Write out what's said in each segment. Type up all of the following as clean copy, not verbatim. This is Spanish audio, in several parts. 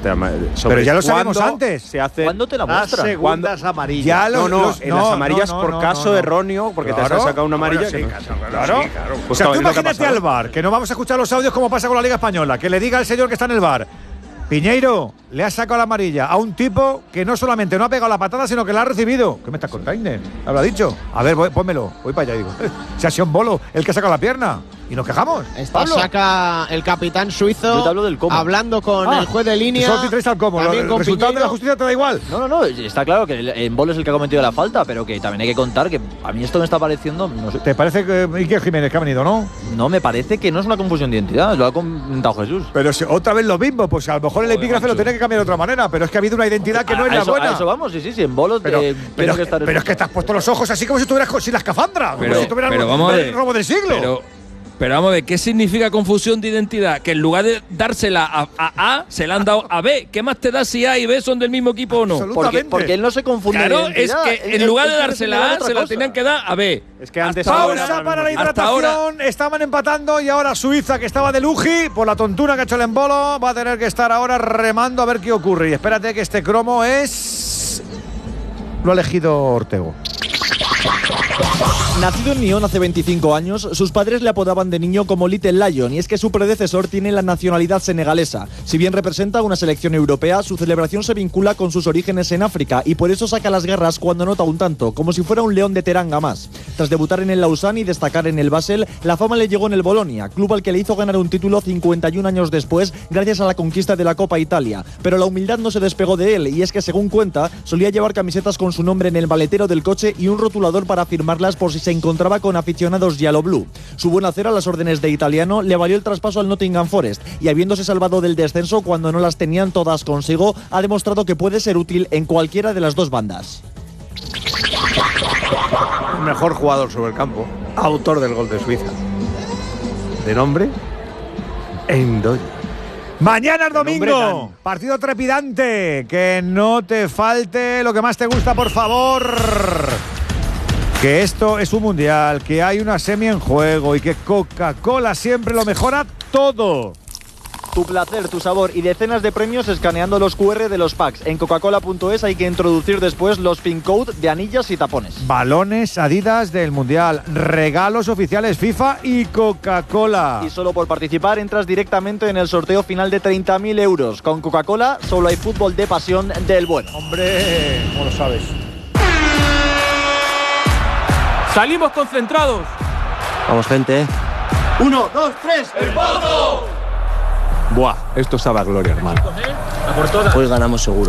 Pero ya lo sabemos antes. ¿Cuándo te la muestran? Segundas amarillas. En las amarillas por caso erróneo, porque te has sacado una amarilla. Claro. O sea, tú imagínate al VAR, que no vamos a escuchar los audios como pasa con la Liga Española, que le diga al señor que está en el VAR: Piñeiro, le ha sacado la amarilla a un tipo que no solamente no ha pegado la patada, sino que la ha recibido. ¿Qué me estás contando? ¿Habrá dicho? A ver, pónmelo. Voy para allá, digo. Se ha sido un bolo el que ha sacado la pierna. Y nos quejamos. Saca el capitán suizo. Yo te hablo del cómo. Hablando con el juez de línea. Solo te traes al cómo. El resultado de la justicia te da igual. No. Está claro que en Bolo es el que ha cometido la falta, pero que también hay que contar que a mí esto me está pareciendo. No sé. ¿Te parece que Iker Jiménez que ha venido, no? No, me parece que no es una confusión de identidad. Lo ha comentado Jesús. Pero si otra vez lo mismo, pues a lo mejor el epígrafe lo tenía que cambiar de otra manera. Pero es que ha habido una identidad que no es la buena. A eso vamos, sí. En Bolo pero es que te has puesto los ojos así como si estuvieras sin la escafandra. Como si tuvieras el robo del siglo. Pero vamos a ver, ¿qué significa confusión de identidad? Que en lugar de dársela a A, se la han dado a B. ¿Qué más te da si A y B son del mismo equipo o no? Porque él no se confunde. Claro, es que en lugar de dársela a A, se la tenían que dar a B. Es que antes pausa para la hidratación. Estaban empatando y ahora Suiza, que estaba de luji, por la tontura que ha hecho el embolo, va a tener que estar ahora remando a ver qué ocurre. Y espérate que este cromo lo ha elegido Ortego. Nacido en Nyon hace 25 años, sus padres le apodaban de niño como Little Lion, y es que su predecesor tiene la nacionalidad senegalesa. Si bien representa una selección europea, su celebración se vincula con sus orígenes en África y por eso saca las garras cuando anota un tanto, como si fuera un león de Teranga más. Tras debutar en el Lausanne y destacar en el Basel, la fama le llegó en el Bolonia, club al que le hizo ganar un título 51 años después gracias a la conquista de la Copa Italia. Pero la humildad no se despegó de él, y es que según cuenta, solía llevar camisetas con su nombre en el maletero del coche y un rotulador para firmarlas por si se encontraba con aficionados yellow blue. Su buen hacer a las órdenes de Italiano le valió el traspaso al Nottingham Forest, y habiéndose salvado del descenso cuando no las tenían todas consigo, ha demostrado que puede ser útil en cualquiera de las dos bandas. El mejor jugador sobre el campo, autor del gol de Suiza. De nombre Ndoye. Mañana es domingo, partido trepidante. Que no te falte lo que más te gusta, por favor. Que esto es un mundial, que hay una semi en juego y que Coca-Cola siempre lo mejora todo. Tu placer, tu sabor y decenas de premios escaneando los QR de los packs. En coca-cola.es hay que introducir después los pin code de anillas y tapones. Balones Adidas del mundial, regalos oficiales FIFA y Coca-Cola. Y solo por participar entras directamente en el sorteo final de 30.000 euros. Con Coca-Cola solo hay fútbol de pasión del bueno. Hombre, ¿cómo lo sabes? Salimos concentrados. Vamos, gente. 1, 2, 3. ¡El Pozo! Buah, esto sabe a gloria, hermano. Hoy ganamos seguro.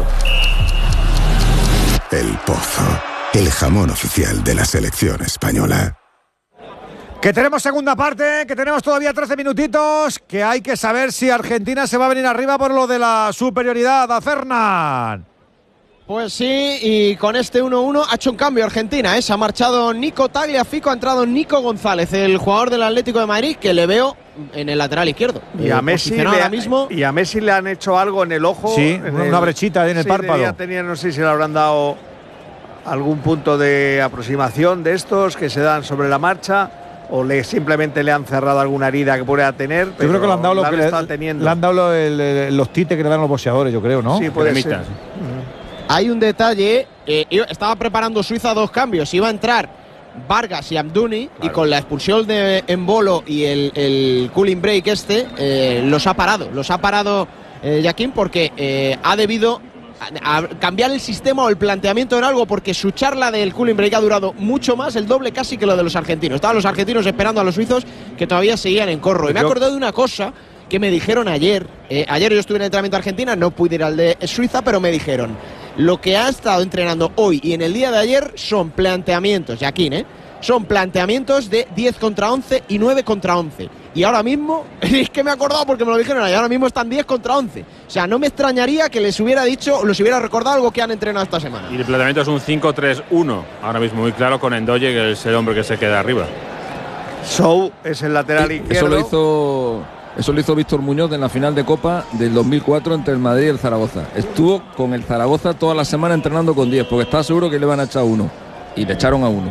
El Pozo, el jamón oficial de la selección española. Que tenemos segunda parte, que tenemos todavía 13 minutitos, que hay que saber si Argentina se va a venir arriba por lo de la superioridad a Fernán. Pues sí, y con este 1-1 ha hecho un cambio Argentina, ¿eh? Se ha marchado Nico Tagliafico, ha entrado Nico González, el jugador del Atlético de Madrid, que le veo en el lateral izquierdo. Y a Messi le han hecho algo en el ojo. Sí, una brechita ahí en el párpado. No sé si le habrán dado algún punto de aproximación de estos que se dan sobre la marcha, o simplemente le han cerrado alguna herida que pueda tener. Yo creo que le han dado los tites que le dan los boxeadores, yo creo, ¿no? Sí, puede ser. Hay un detalle, estaba preparando Suiza dos cambios, iba a entrar Vargas y Amdouni, claro. Y con la expulsión de Embolo y el cooling break los ha parado Joaquín, porque ha debido a cambiar el sistema o el planteamiento en algo, porque su charla del cooling break ha durado mucho más, el doble casi que lo de los argentinos. Estaban los argentinos esperando a los suizos, que todavía seguían en corro. Y me he acordado de una cosa que me dijeron ayer. Ayer yo estuve en el entrenamiento de Argentina, no pude ir al de Suiza, pero me dijeron: lo que ha estado entrenando hoy y en el día de ayer son planteamientos, Joaquín, son planteamientos de 10 contra 11 y 9 contra 11. Y ahora mismo, es que me he acordado porque me lo dijeron ayer, ahora mismo están 10 contra 11. O sea, no me extrañaría que les hubiera dicho, les hubiera recordado algo que han entrenado esta semana. Y el planteamiento es un 5-3-1, ahora mismo muy claro, con Ndoye, que es el hombre que se queda arriba. Sou es el lateral izquierdo. Eso lo hizo Víctor Muñoz en la final de Copa del 2004 entre el Madrid y el Zaragoza. Estuvo con el Zaragoza toda la semana entrenando con 10, porque estaba seguro que le iban a echar uno. Y le echaron a uno.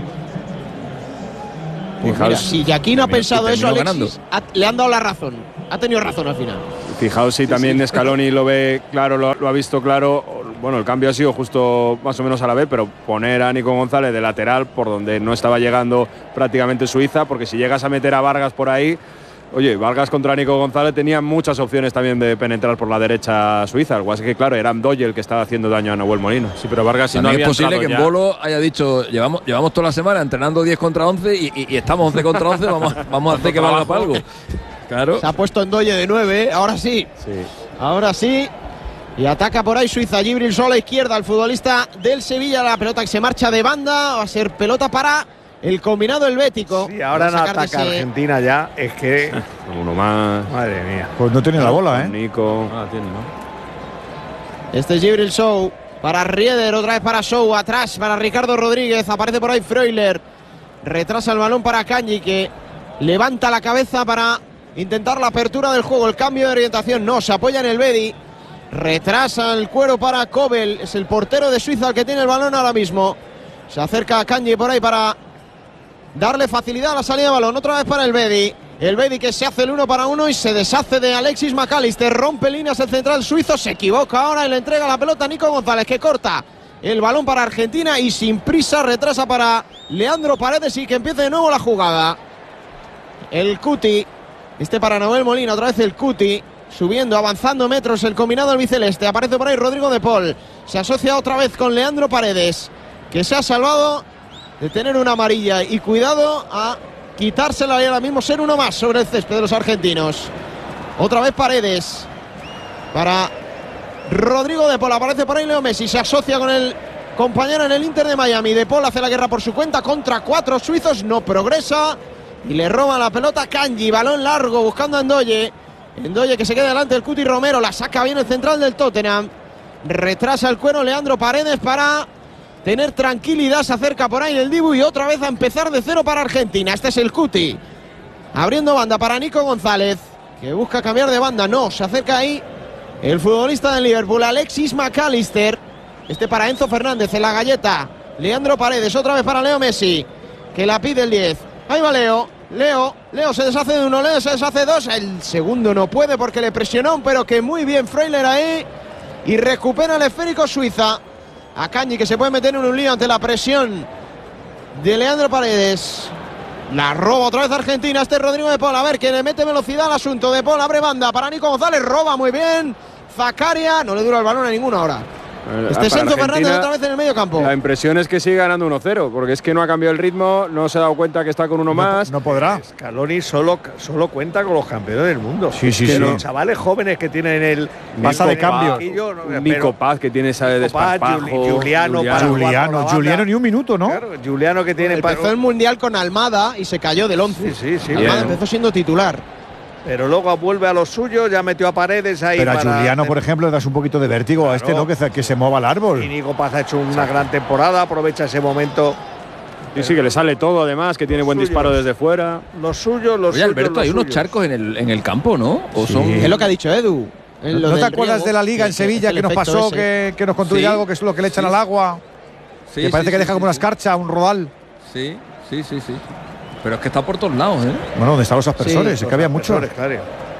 Pues mira, si Joaquín ha pensado eso, Alexis, le han dado la razón. Ha tenido razón al final. Fijaos si también Scaloni lo ve claro, lo ha visto claro. Bueno, el cambio ha sido justo más o menos a la vez, pero poner a Nico González de lateral por donde no estaba llegando prácticamente Suiza, porque si llegas a meter a Vargas por ahí, oye, Vargas contra Nico González tenía muchas opciones también de penetrar por la derecha Suiza. Algo así que, claro, era Ndoye el que estaba haciendo daño a Nahuel Molino. Sí, pero Vargas si no había es posible que ya... Embolo haya dicho, llevamos toda la semana entrenando 10 contra 11 y estamos 11 contra 11, vamos a hacer que valga para algo. Claro. Se ha puesto Ndoye de 9, ahora sí. Ahora sí. Y ataca por ahí Suiza. Djibril Sow a la izquierda, el futbolista del Sevilla. La pelota que se marcha de banda. Va a ser pelota para el combinado helvético. Sí, ahora no ataca Argentina ya. Es que. Uno más. Madre mía. Pues no tiene la bola, ¿eh? Nico. Tiene, ¿no? Este es Djibril Sow. Para Rieder, otra vez para Sow. Atrás para Ricardo Rodríguez. Aparece por ahí Freuler. Retrasa el balón para Kanji, que levanta la cabeza para intentar la apertura del juego. El cambio de orientación no. Se apoya en el Bedi. Retrasa el cuero para Kobel. Es el portero de Suiza el que tiene el balón ahora mismo. Se acerca a Kanji por ahí para darle facilidad a la salida de balón. Otra vez para el Bedi. El Bedi que se hace el 1 para 1 y se deshace de Alexis McAllister. Rompe líneas el central suizo. Se equivoca ahora y le entrega la pelota a Nico González, que corta el balón para Argentina y sin prisa retrasa para Leandro Paredes y que empiece de nuevo la jugada. El Cuti. Este para Nahuel Molina. Otra vez el Cuti. Subiendo, avanzando metros el combinado albiceleste. Aparece por ahí Rodrigo de Paul. Se asocia otra vez con Leandro Paredes, que se ha salvado de tener una amarilla. Y cuidado a quitársela y ahora mismo ser uno más sobre el césped de los argentinos. Otra vez Paredes. Para Rodrigo de Paul. Aparece por ahí Leo Messi. Se asocia con el compañero en el Inter de Miami. De Paul hace la guerra por su cuenta contra 4 suizos. No progresa. Y le roba la pelota Kanji. Balón largo buscando a Ndoye. Ndoye que se queda delante del Cuti Romero. La saca bien el central del Tottenham. Retrasa el cuero Leandro Paredes para tener tranquilidad. Se acerca por ahí el Dibu y otra vez a empezar de cero para Argentina. Este es el Cuti. Abriendo banda para Nico González, que busca cambiar de banda. No, se acerca ahí el futbolista del Liverpool, Alexis McAllister. Este para Enzo Fernández en la galleta. Leandro Paredes, otra vez para Leo Messi, que la pide el 10. Ahí va Leo se deshace de uno, Leo se deshace de dos. El segundo no puede porque le presionó, pero que muy bien Freuler ahí. Y recupera el esférico Suiza. A Kanji, que se puede meter en un lío ante la presión de Leandro Paredes. La roba otra vez Argentina. Este es Rodrigo de Paul. A ver, que le mete velocidad al asunto. De Paul abre banda para Nico González. Roba muy bien Zakaria. No le dura el balón a ninguno ahora. Este es Enzo Fernández otra vez en el medio campo. La impresión es que sigue ganando 1-0, porque es que no ha cambiado el ritmo, no se ha dado cuenta que está con uno más. No podrá. Scaloni solo cuenta con los campeones del mundo. Sí. Los chavales jóvenes que tienen el pasa de cambio. Nico Paz, que tiene esa de desparpajo. Juliano ni un minuto, ¿no? Claro, Juliano que tiene. Empezó el Mundial con Almada y se cayó del 11. Sí. Almada empezó siendo titular. Pero luego vuelve a lo suyo, ya metió a Paredes ahí. Pero a Juliano, por ejemplo, le das un poquito de vértigo a este, ¿no? Que se mueva el árbol. Y Nico Paz ha hecho una gran temporada, aprovecha ese momento. Y sí, que le sale todo además, que tiene buen disparo desde fuera. Lo suyo. Oye, Alberto, hay unos charcos en el campo, ¿no? ¿O son? Es lo que ha dicho Edu. ¿No te acuerdas de la Liga en Sevilla que nos pasó, que nos contó algo, que es lo que le echan al agua? Sí, que parece que deja como una escarcha, un rodal. Sí. Pero es que está por todos lados, ¿eh? Bueno, ¿dónde están los aspersores? Es que había muchos. Claro.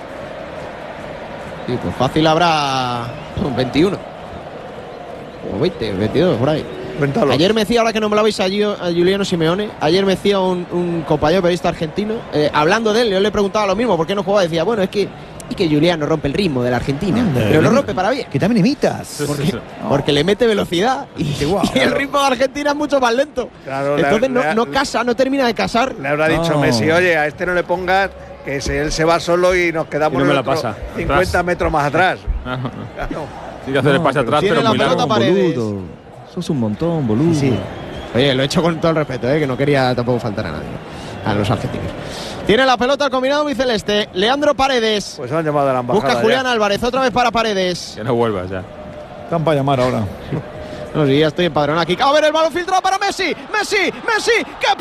Sí, pues fácil habrá 21. O 20, 22, por ahí. Cuéntalo. Ayer me decía, ahora que nombrabais a Juliano Simeone, ayer me decía un compañero periodista argentino, hablando de él, yo le preguntaba lo mismo, ¿por qué no jugaba? Decía, bueno, es que Juliano rompe el ritmo de la Argentina, pero lo rompe para bien. Que también imitas. Porque le mete velocidad y el ritmo de Argentina es mucho más lento. Claro, entonces no termina de casar. Le habrá dicho Messi, oye, a este no le pongas, que él se va solo y nos quedamos 50 metros más atrás. Claro. Tiene que hacer el pase atrás, pero muy largo. Boludo. Sos un montón, boludo. Sí. Oye, lo he hecho con todo el respeto, que no quería tampoco faltar a nadie, a los argentinos. Tiene la pelota el combinado biceleste. Leandro Paredes. Pues se han llamado a la embajada. Busca Julián Álvarez, otra vez para Paredes. Que no vuelvas ya. Están para llamar ahora. No, sí, ya estoy empadronado aquí. A ver, el balón filtrado para Messi. ¡Qué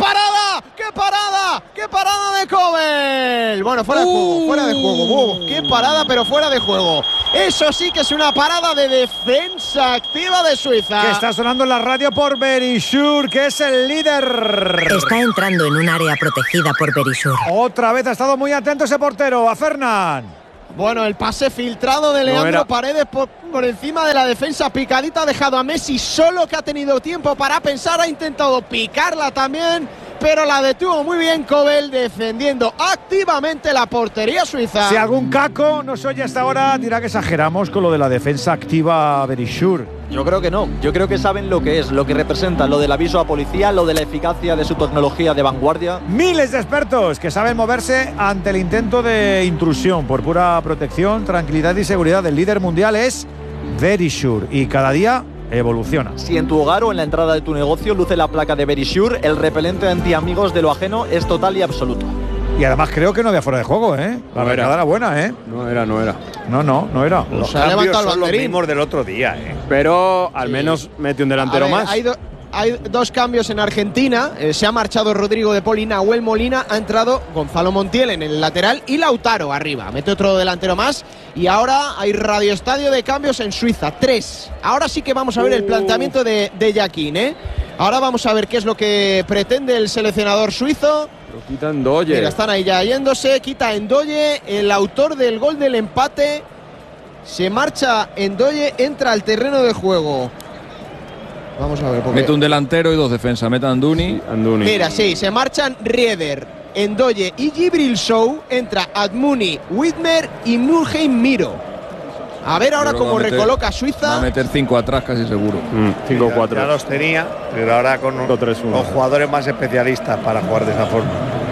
parada de Kobel! Bueno, fuera de juego. ¡Qué parada, pero fuera de juego! Eso sí que es una parada de defensa activa de Suiza. Que está sonando en la radio por Verisur, que es el líder. Está entrando en un área protegida por Verisur. Otra vez ha estado muy atento ese portero, a Fernán. Bueno, el pase filtrado de Leandro Paredes por encima de la defensa picadita ha dejado a Messi solo, que ha tenido tiempo para pensar, ha intentado picarla también, pero la detuvo muy bien Kobel, defendiendo activamente la portería suiza. Si algún caco nos oye hasta ahora, dirá que exageramos con lo de la defensa activa Verisure. Yo creo que no, yo creo que saben lo que es, lo que representa, lo del aviso a policía, lo de la eficacia de su tecnología de vanguardia. Miles de expertos que saben moverse ante el intento de intrusión. Por pura protección, tranquilidad y seguridad del líder mundial es Verisure, y cada día evoluciona. Si en tu hogar o en la entrada de tu negocio luce la placa de Verisure, el repelente anti-amigos de lo ajeno es total y absoluto. Y además creo que no había fuera de juego, ¿eh? La mercada era buena, ¿eh? No era. No era. Los cambios son los mismos del otro día, ¿eh? Pero al menos mete un delantero más. Hay dos cambios en Argentina. Se ha marchado Rodrigo de Paul y Nahuel Molina. Ha entrado Gonzalo Montiel en el lateral y Lautaro arriba. Mete otro delantero más. Y ahora hay radioestadio de cambios en Suiza. 3. Ahora sí que vamos a ver el planteamiento de Yakin, ¿eh? Ahora vamos a ver qué es lo que pretende el seleccionador suizo. Lo quita Ndoye. Mira, están ahí ya yéndose. Quita Ndoye, el autor del gol del empate. Se marcha Ndoye, entra al terreno de juego. Vamos a ver. Mete un delantero y 2 defensas. Mete a Anduni. Mira, sí, se marchan Rieder, Ndoye y Gibril Show. Entra Admuni, Widmer y Mulheim Miro. A ver ahora cómo recoloca Suiza. Va a meter 5 atrás casi seguro. 5-4. Ya los tenía, pero ahora con los jugadores más especialistas para jugar de esa forma.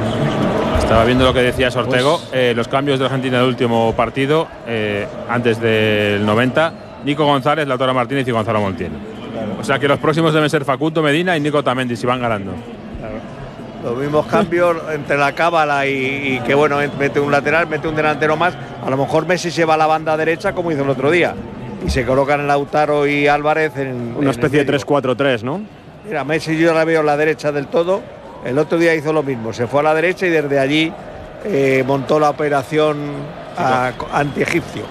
Estaba viendo lo que decía Sortego, los cambios de Argentina del último partido, antes del 90, Nico González, Lautaro Martínez y Gonzalo Montiel. O sea que los próximos deben ser Facundo Medina y Nico Tamendi, si van ganando. Los mismos cambios entre la cábala y que bueno, mete un lateral, mete un delantero más. A lo mejor Messi se va a la banda derecha como hizo el otro día y se colocan en Lautaro y Álvarez en una especie de 3-4-3, ¿no? Mira, Messi yo la veo a la derecha del todo. El otro día hizo lo mismo, se fue a la derecha y desde allí montó la operación anti-egipcio.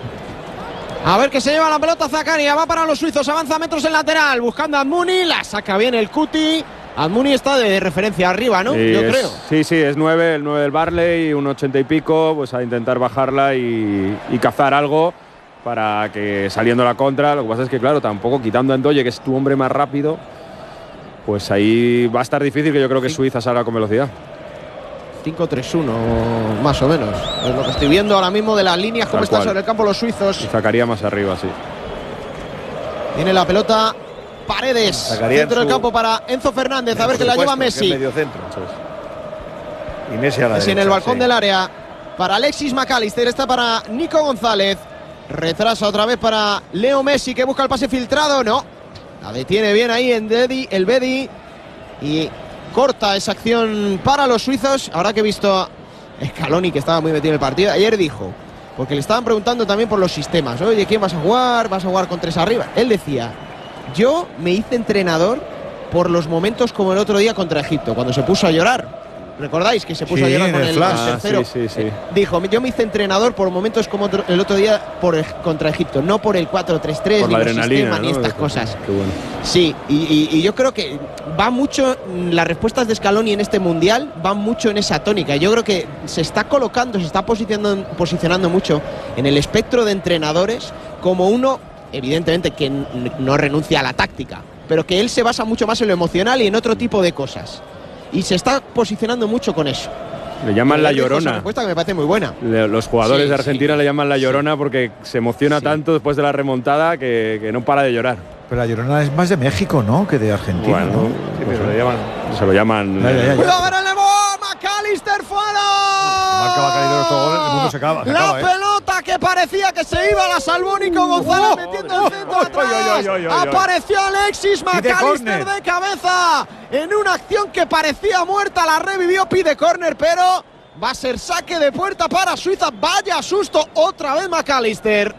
A ver que se lleva la pelota Zakaria, va para los suizos, avanza metros en lateral, buscando a Admuni, la saca bien el Cuti. Admuni está de referencia arriba, ¿no? Yo creo. Sí, es 9, el 9 del Barley, un 80 y pico, pues a intentar bajarla y cazar algo para que saliendo la contra. Lo que pasa es que, claro, tampoco quitando a Ndoye, que es tu hombre más rápido, pues ahí va a estar difícil, que yo creo que Suiza salga con velocidad. 5-3-1, más o menos. Es lo que estoy viendo ahora mismo de las líneas, cómo están sobre el campo los suizos. Y sacaría más arriba, sí. Tiene la pelota Paredes, dentro del campo para Enzo Fernández, a ver que la lleva Messi. Medio centro. Y Messi a la derecha, en el balcón del área para Alexis McAllister, está para Nico González. Retrasa otra vez para Leo Messi, que busca el pase filtrado. No, la detiene bien ahí en el Bedi y corta esa acción para los suizos. Ahora que he visto a Scaloni, que estaba muy metido en el partido, ayer dijo, porque le estaban preguntando también por los sistemas, oye, ¿quién vas a jugar? ¿Vas a jugar con 3 arriba? Él decía, yo me hice entrenador por los momentos como el otro día contra Egipto, cuando se puso a llorar. ¿Recordáis que se puso a llorar con el tercero? Sí. Dijo, yo me hice entrenador por momentos como el otro día contra Egipto, no por el 4-3-3, ni los sistemas, ni estas cosas. Qué bueno. Sí, y yo creo que va mucho, las respuestas de Scaloni en este Mundial van mucho en esa tónica. Yo creo que se está colocando, se está posicionando mucho en el espectro de entrenadores como uno, evidentemente, que no renuncia a la táctica, pero que él se basa mucho más en lo emocional y en otro tipo de cosas. Y se está posicionando mucho con eso. Le llaman la Llorona. Una respuesta que me parece muy buena. Los jugadores de Argentina le llaman la Llorona porque se emociona tanto después de la remontada que no para de llorar. Pero la Llorona es más de México, ¿no? Que de Argentina. Bueno, ¿no? sí, pero se lo llaman. ¡Cuidado, ver el McAllister fuera! Marca Bacalín otro gol, el mundo se acaba. La pelota que parecía que se iba, la salvó Nico González metiendo el centro atrás. Apareció Alexis McAllister de cabeza en una acción que parecía muerta, la revivió, pide córner, pero va a ser saque de puerta para Suiza. Vaya susto, otra vez McAllister.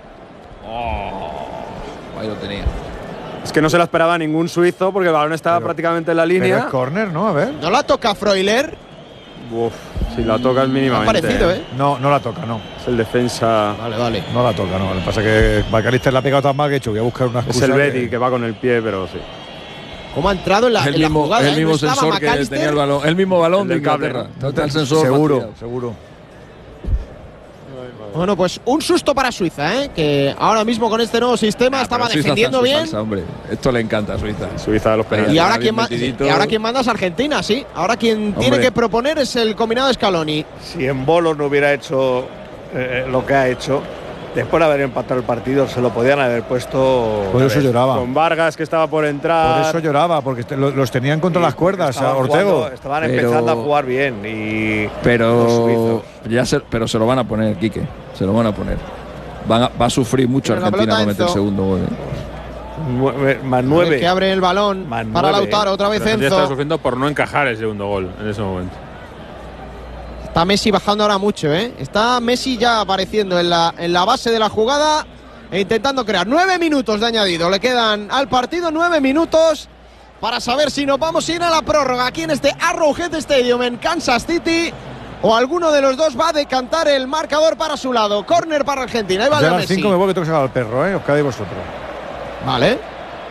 Ahí lo tenía. Es que no se la esperaba ningún suizo porque el balón estaba prácticamente en la línea. Pero es córner, ¿no? A ver. ¿No la toca Freuler? Uf, si la tocas mínimamente. Ha parecido, ¿eh? No la toca, no. Es el defensa. Vale. No la toca, no. Lo que pasa es que McAllister la ha pegado tan mal que he hecho. Voy a buscar una excusa. Es el Bedi que va con el pie, pero sí. ¿Cómo ha entrado en la jugada? Es el mismo sensor que tenía el balón. El mismo balón de Inglaterra. ¿No? El sensor. Seguro. Bueno, pues un susto para Suiza, que ahora mismo con este nuevo sistema estaba defendiendo bien. Salsa, hombre. Esto le encanta a Suiza. Suiza de los penales. Y ahora quien manda es Argentina, sí. Ahora quien tiene que proponer es el combinado Scaloni. Si en Bolo no hubiera hecho lo que ha hecho, después de haber empatado el partido, se lo podían haber puesto. Por eso lloraba. Con Vargas, que estaba por entrar. Por eso lloraba, porque los tenían contra las cuerdas a Ortego. Estaban empezando a jugar bien. Pero se lo van a poner, Quique. Se lo van a poner. Va a sufrir mucho Argentina para meter el segundo gol. Más 9. Que abre el balón para Lautaro, otra vez Enzo. Está sufriendo por no encajar el segundo gol en ese momento. Está Messi bajando ahora mucho, Está Messi ya apareciendo en la base de la jugada e intentando crear. 9 minutos de añadido. Le quedan al partido 9 minutos para saber si nos vamos a ir a la prórroga aquí en este Arrowhead Stadium en Kansas City, o alguno de los dos va a decantar el marcador para su lado. Córner para Argentina. Ahí va ya a las Messi. 5 me voy, que tengo que sacar al perro, Os quedáis vosotros. Vale.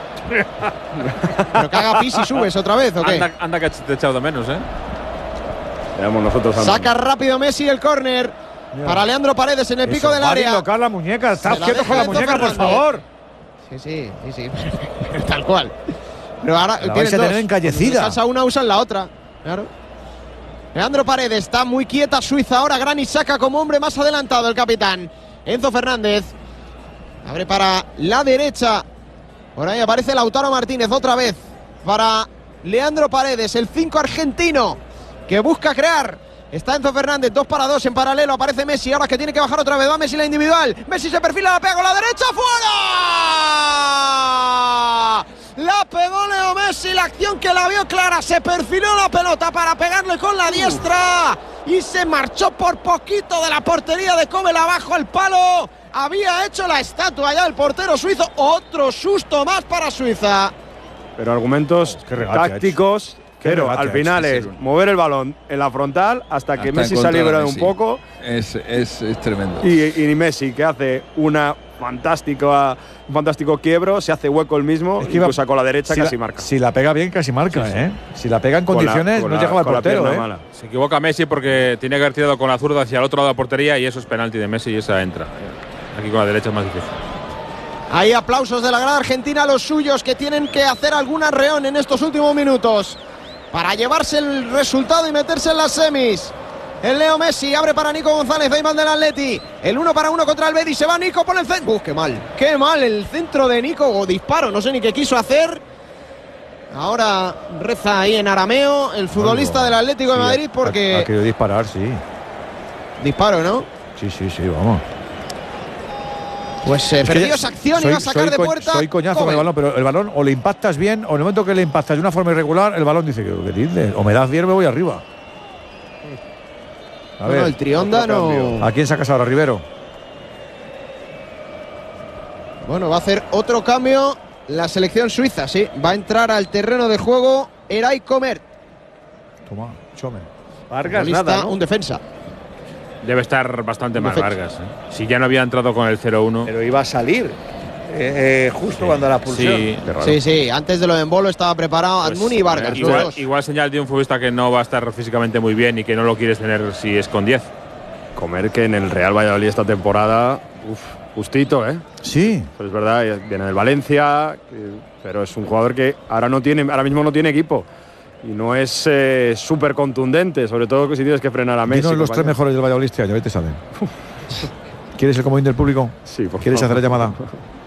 Pero que haga pis y subes otra vez, ¿o qué? Anda que te he echado de menos, Veamos nosotros. Saca rápido Messi el córner para Leandro Paredes en el pico del área. Tocar la muñeca, estás quieto con la muñeca, por favor. Sí. Tal cual. Pero ahora la vais a tener encallecida. Usan una, usan la otra. Claro. Leandro Paredes, está muy quieta Suiza ahora. Granit Xhaka como hombre más adelantado, el capitán. Enzo Fernández abre para la derecha. Por ahí aparece Lautaro Martínez otra vez para Leandro Paredes, el 5 argentino que busca crear. Está Enzo Fernández, 2 para 2 en paralelo. Aparece Messi, ahora que tiene que bajar otra vez. Va Messi la individual. Messi se perfila, la pega con la derecha. ¡Fuera! La pegó Leo Messi, la acción que la vio clara. Se perfiló la pelota para pegarle con la diestra y se marchó por poquito de la portería de Kobel abajo el palo. Había hecho la estatua ya el portero suizo. Otro susto más para Suiza. Pero argumentos tácticos. Pero al final es mover el balón en la frontal hasta que Messi se libere un poco. Es tremendo. Y Messi, que hace un fantástico quiebro, se hace hueco el mismo, es que incluso con la derecha casi marca. Si la pega bien, casi marca, Si la pega en condiciones, no llegaba al portero, Se equivoca Messi porque tiene que haber tirado con la zurda hacia el otro lado de la portería y eso es penalti de Messi y esa entra. Aquí con la derecha es más difícil. Hay aplausos de la grada argentina a los suyos, que tienen que hacer algún arreón en estos últimos minutos para llevarse el resultado y meterse en las semis. El Leo Messi abre para Nico González, Ayman del Atleti. El 1 para 1 contra el Betis. Se va Nico por el centro. Qué mal el centro de Nico, o disparo, no sé ni qué quiso hacer. Ahora reza ahí en arameo el futbolista del Atlético de Madrid, porque ha querido disparar, sí. Disparo, ¿no? Sí, vamos. Pues perdió esa acción y va a sacar de puerta. Soy coñazo con el balón, pero el balón o le impactas bien, o en el momento que le impactas de una forma irregular, el balón dice, ¿qué dices? O me das bien, me voy arriba. A ver, el Trionda no. ¿A quién sacas ahora, Rivero? Bueno, va a hacer otro cambio la selección suiza, sí. Va a entrar al terreno de juego Eray Comer. Toma, Chomen. Vargas, nada, ¿no? Un defensa. Debe estar bastante mal Vargas. Si ya no había entrado con el 0-1. Pero iba a salir justo cuando la expulsión. Sí. Antes de lo de Embolo estaba preparado Admuni y Vargas. Igual señal de un futbolista que no va a estar físicamente muy bien y que no lo quieres tener si es con 10. Comer, que en el Real Valladolid esta temporada, justito, Sí. Pues es verdad, viene del Valencia, pero es un jugador que ahora mismo no tiene equipo. Y no es súper contundente, sobre todo si tienes que frenar a Messi. Dinos los 3 mejores del Valladolid este año, vete salen. ¿Quieres el comodín del público? Sí, por ¿Quieres favor. hacer la llamada?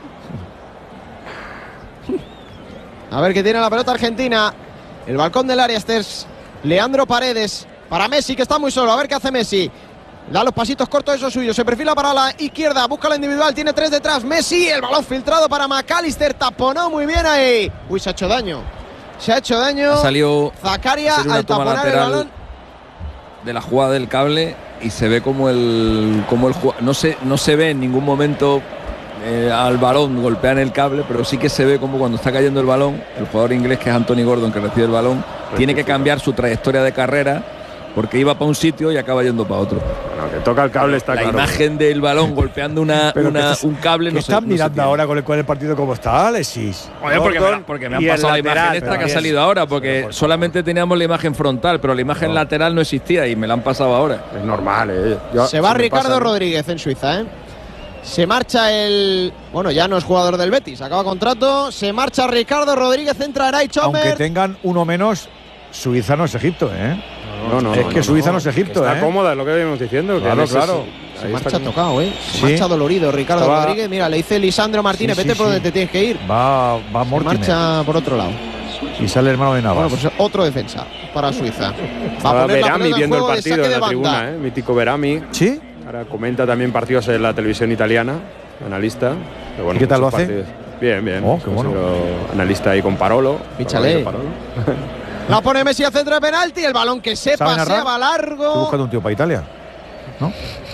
A ver qué tiene la pelota Argentina. El balcón del área, este es Leandro Paredes para Messi, que está muy solo. A ver qué hace Messi. Da los pasitos cortos, eso suyo. Se perfila para la izquierda, busca la individual, tiene 3 detrás. Messi, el balón filtrado para McAllister, taponó muy bien ahí. Uy, se ha hecho daño. Salió Zakaria al taponar el balón de la jugada del cable y se ve como el no se ve en ningún momento al balón golpear en el cable, pero sí que se ve como cuando está cayendo el balón, el jugador inglés, que es Anthony Gordon, que recibe el balón, tiene que cambiar su trayectoria de carrera porque iba para un sitio y acaba yendo para otro. No, que toca el cable está la claro. La imagen del balón golpeando un cable. ¿Qué están mirando ahora con el partido como está, Alexis? Oye, porque me han pasado la imagen esta que ha salido ahora, porque solamente teníamos la imagen frontal, pero la imagen lateral no existía y me la han pasado ahora. Es normal, Se va Ricardo Rodríguez en Suiza, Se marcha el… Bueno, ya no es jugador del Betis, acaba contrato. Se marcha Ricardo Rodríguez, entra Eray Chomer. Aunque tengan uno menos, Suiza no es Egipto, No, es que Suiza no es Egipto, Está cómoda, es lo que venimos diciendo. Claro. Se marcha tocado, Se marcha dolorido Ricardo Rodríguez. Mira, le dice Lisandro Martínez, vete por donde te tienes que ir. Va Mortimer. Marcha por otro lado. Y sale el hermano de Navas. Bueno, pues otro defensa para Suiza. Va Berami viendo el partido en la tribuna, mítico Berami. ¿Sí? Ahora comenta también partidos en la televisión italiana, analista. Pero bueno, ¿y qué tal lo hace? Bien. Oh, qué bueno. Analista ahí con Parolo. Píchale. La pone Messi al centro de penalti, el balón que se paseaba largo. Estoy buscando un tío para Italia, ¿no?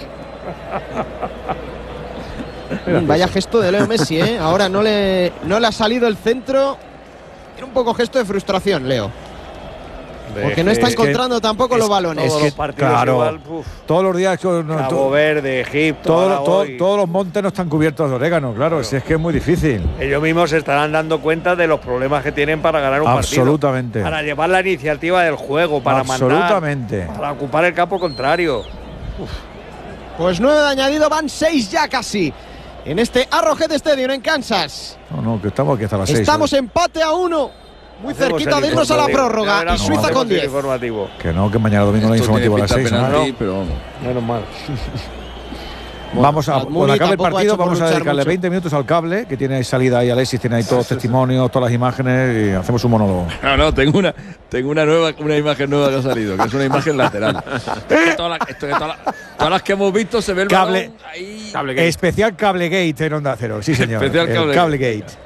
Vaya gesto de Leo Messi, Ahora no le ha salido el centro. Tiene un poco gesto de frustración, Leo. Porque no está encontrando tampoco los balones. Todos los partidos igual, todos los días Cabo Verde, Egipto, todos los montes no están cubiertos de orégano, claro. Si es que es muy difícil. Ellos mismos se estarán dando cuenta de los problemas que tienen para ganar un partido. Absolutamente. Para llevar la iniciativa del juego, para mandar, para ocupar el campo contrario. Pues 9 de añadido, van 6 ya casi. En este Arrowhead Stadium en Kansas. No, que estamos aquí hasta las 6. Estamos empate a 1. Muy cerquita de irnos a la prórroga y Suiza con 10. Que no, que mañana domingo no hay informativo a las 6. Pero menos mal. Vamos a, cuando acabe el partido, vamos a dedicarle 20 minutos al cable, que tiene salida ahí Alexis, tiene ahí todos los testimonios, todas las imágenes y hacemos un monólogo. No, tengo una imagen nueva que ha salido, que es una imagen lateral. Todas las que hemos visto se ve el cable, balón ahí. Cablegate. Especial Cablegate en Onda Cero, sí señor. Especial Cablegate.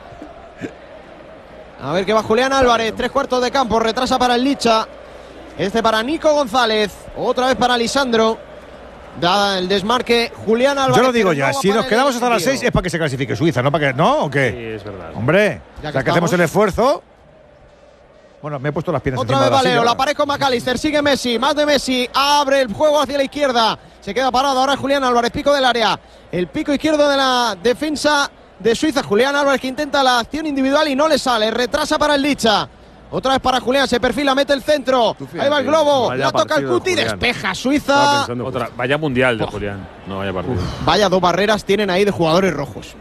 A ver qué va Julián Álvarez, 3/4 de campo, retrasa para el Licha. Este para Nico González, otra vez para Lisandro. Da el desmarque Julián Álvarez. Yo lo digo ya, si nos quedamos hasta las 6 es para que se clasifique Suiza, ¿no? ¿Para que no? ¿O qué? Sí, es verdad. Hombre, ya que hacemos el esfuerzo. Bueno, me he puesto las piernas otra vez Valero, la pared con McAllister, sigue Messi, más de Messi, abre el juego hacia la izquierda. Se queda parado ahora Julián Álvarez, pico del área. El pico izquierdo de la defensa de Suiza, Julián Álvarez que intenta la acción individual y no le sale, retrasa para el Licha. Otra vez para Julián, se perfila, mete el centro. Ahí va el globo, la toca el Cuti, despeja Suiza. Vaya mundial de Julián. No vaya partido. Vaya dos barreras tienen ahí de jugadores rojos.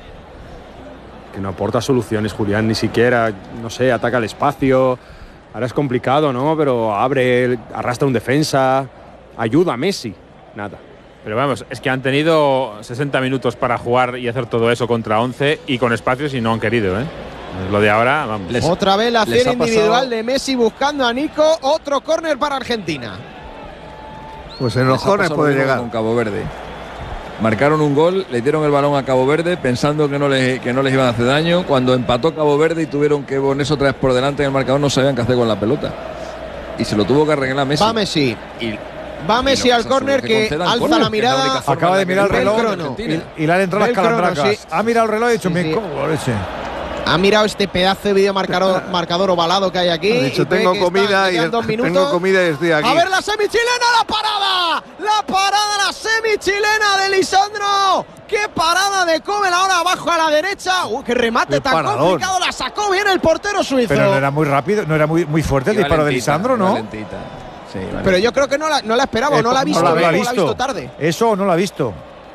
Que no aporta soluciones Julián, ni siquiera, no sé, ataca el espacio. Ahora es complicado, ¿no? Pero abre, arrastra un defensa, ayuda a Messi. Nada. Pero vamos, es que han tenido 60 minutos para jugar y hacer todo eso contra 11 y con espacios y no han querido, Lo de ahora, vamos. Otra vez la acción individual de Messi buscando a Nico. Otro córner para Argentina. Pues en los córneres puede llegar. Con Cabo Verde. Marcaron un gol, le dieron el balón a Cabo Verde pensando que no les iban a hacer daño. Cuando empató Cabo Verde y tuvieron que ponerse otra vez por delante en el marcador, no sabían qué hacer con la pelota. Y se lo tuvo que arreglar Messi. Va Messi. Va Messi al córner que alza la mirada. Acaba de mirar el reloj y le han entrado las calandracas. Sí. Ha mirado el reloj y ha dicho, ¿cómo lo eche? Ha mirado este pedazo de video marcador ovalado que hay aquí. Ha dicho, tengo comida y estoy aquí. A ver la semichilena, la parada. La semichilena de Lisandro. ¡Qué parada de Kobel! Ahora abajo a la derecha. ¡Qué remate tan complicado! La sacó bien el portero suizo. Pero no era muy rápido, no era muy fuerte el disparo de Lisandro, ¿no? Sí, pero yo creo que no la esperaba, no la ha visto, no la ha visto tarde. Eso no la ha visto.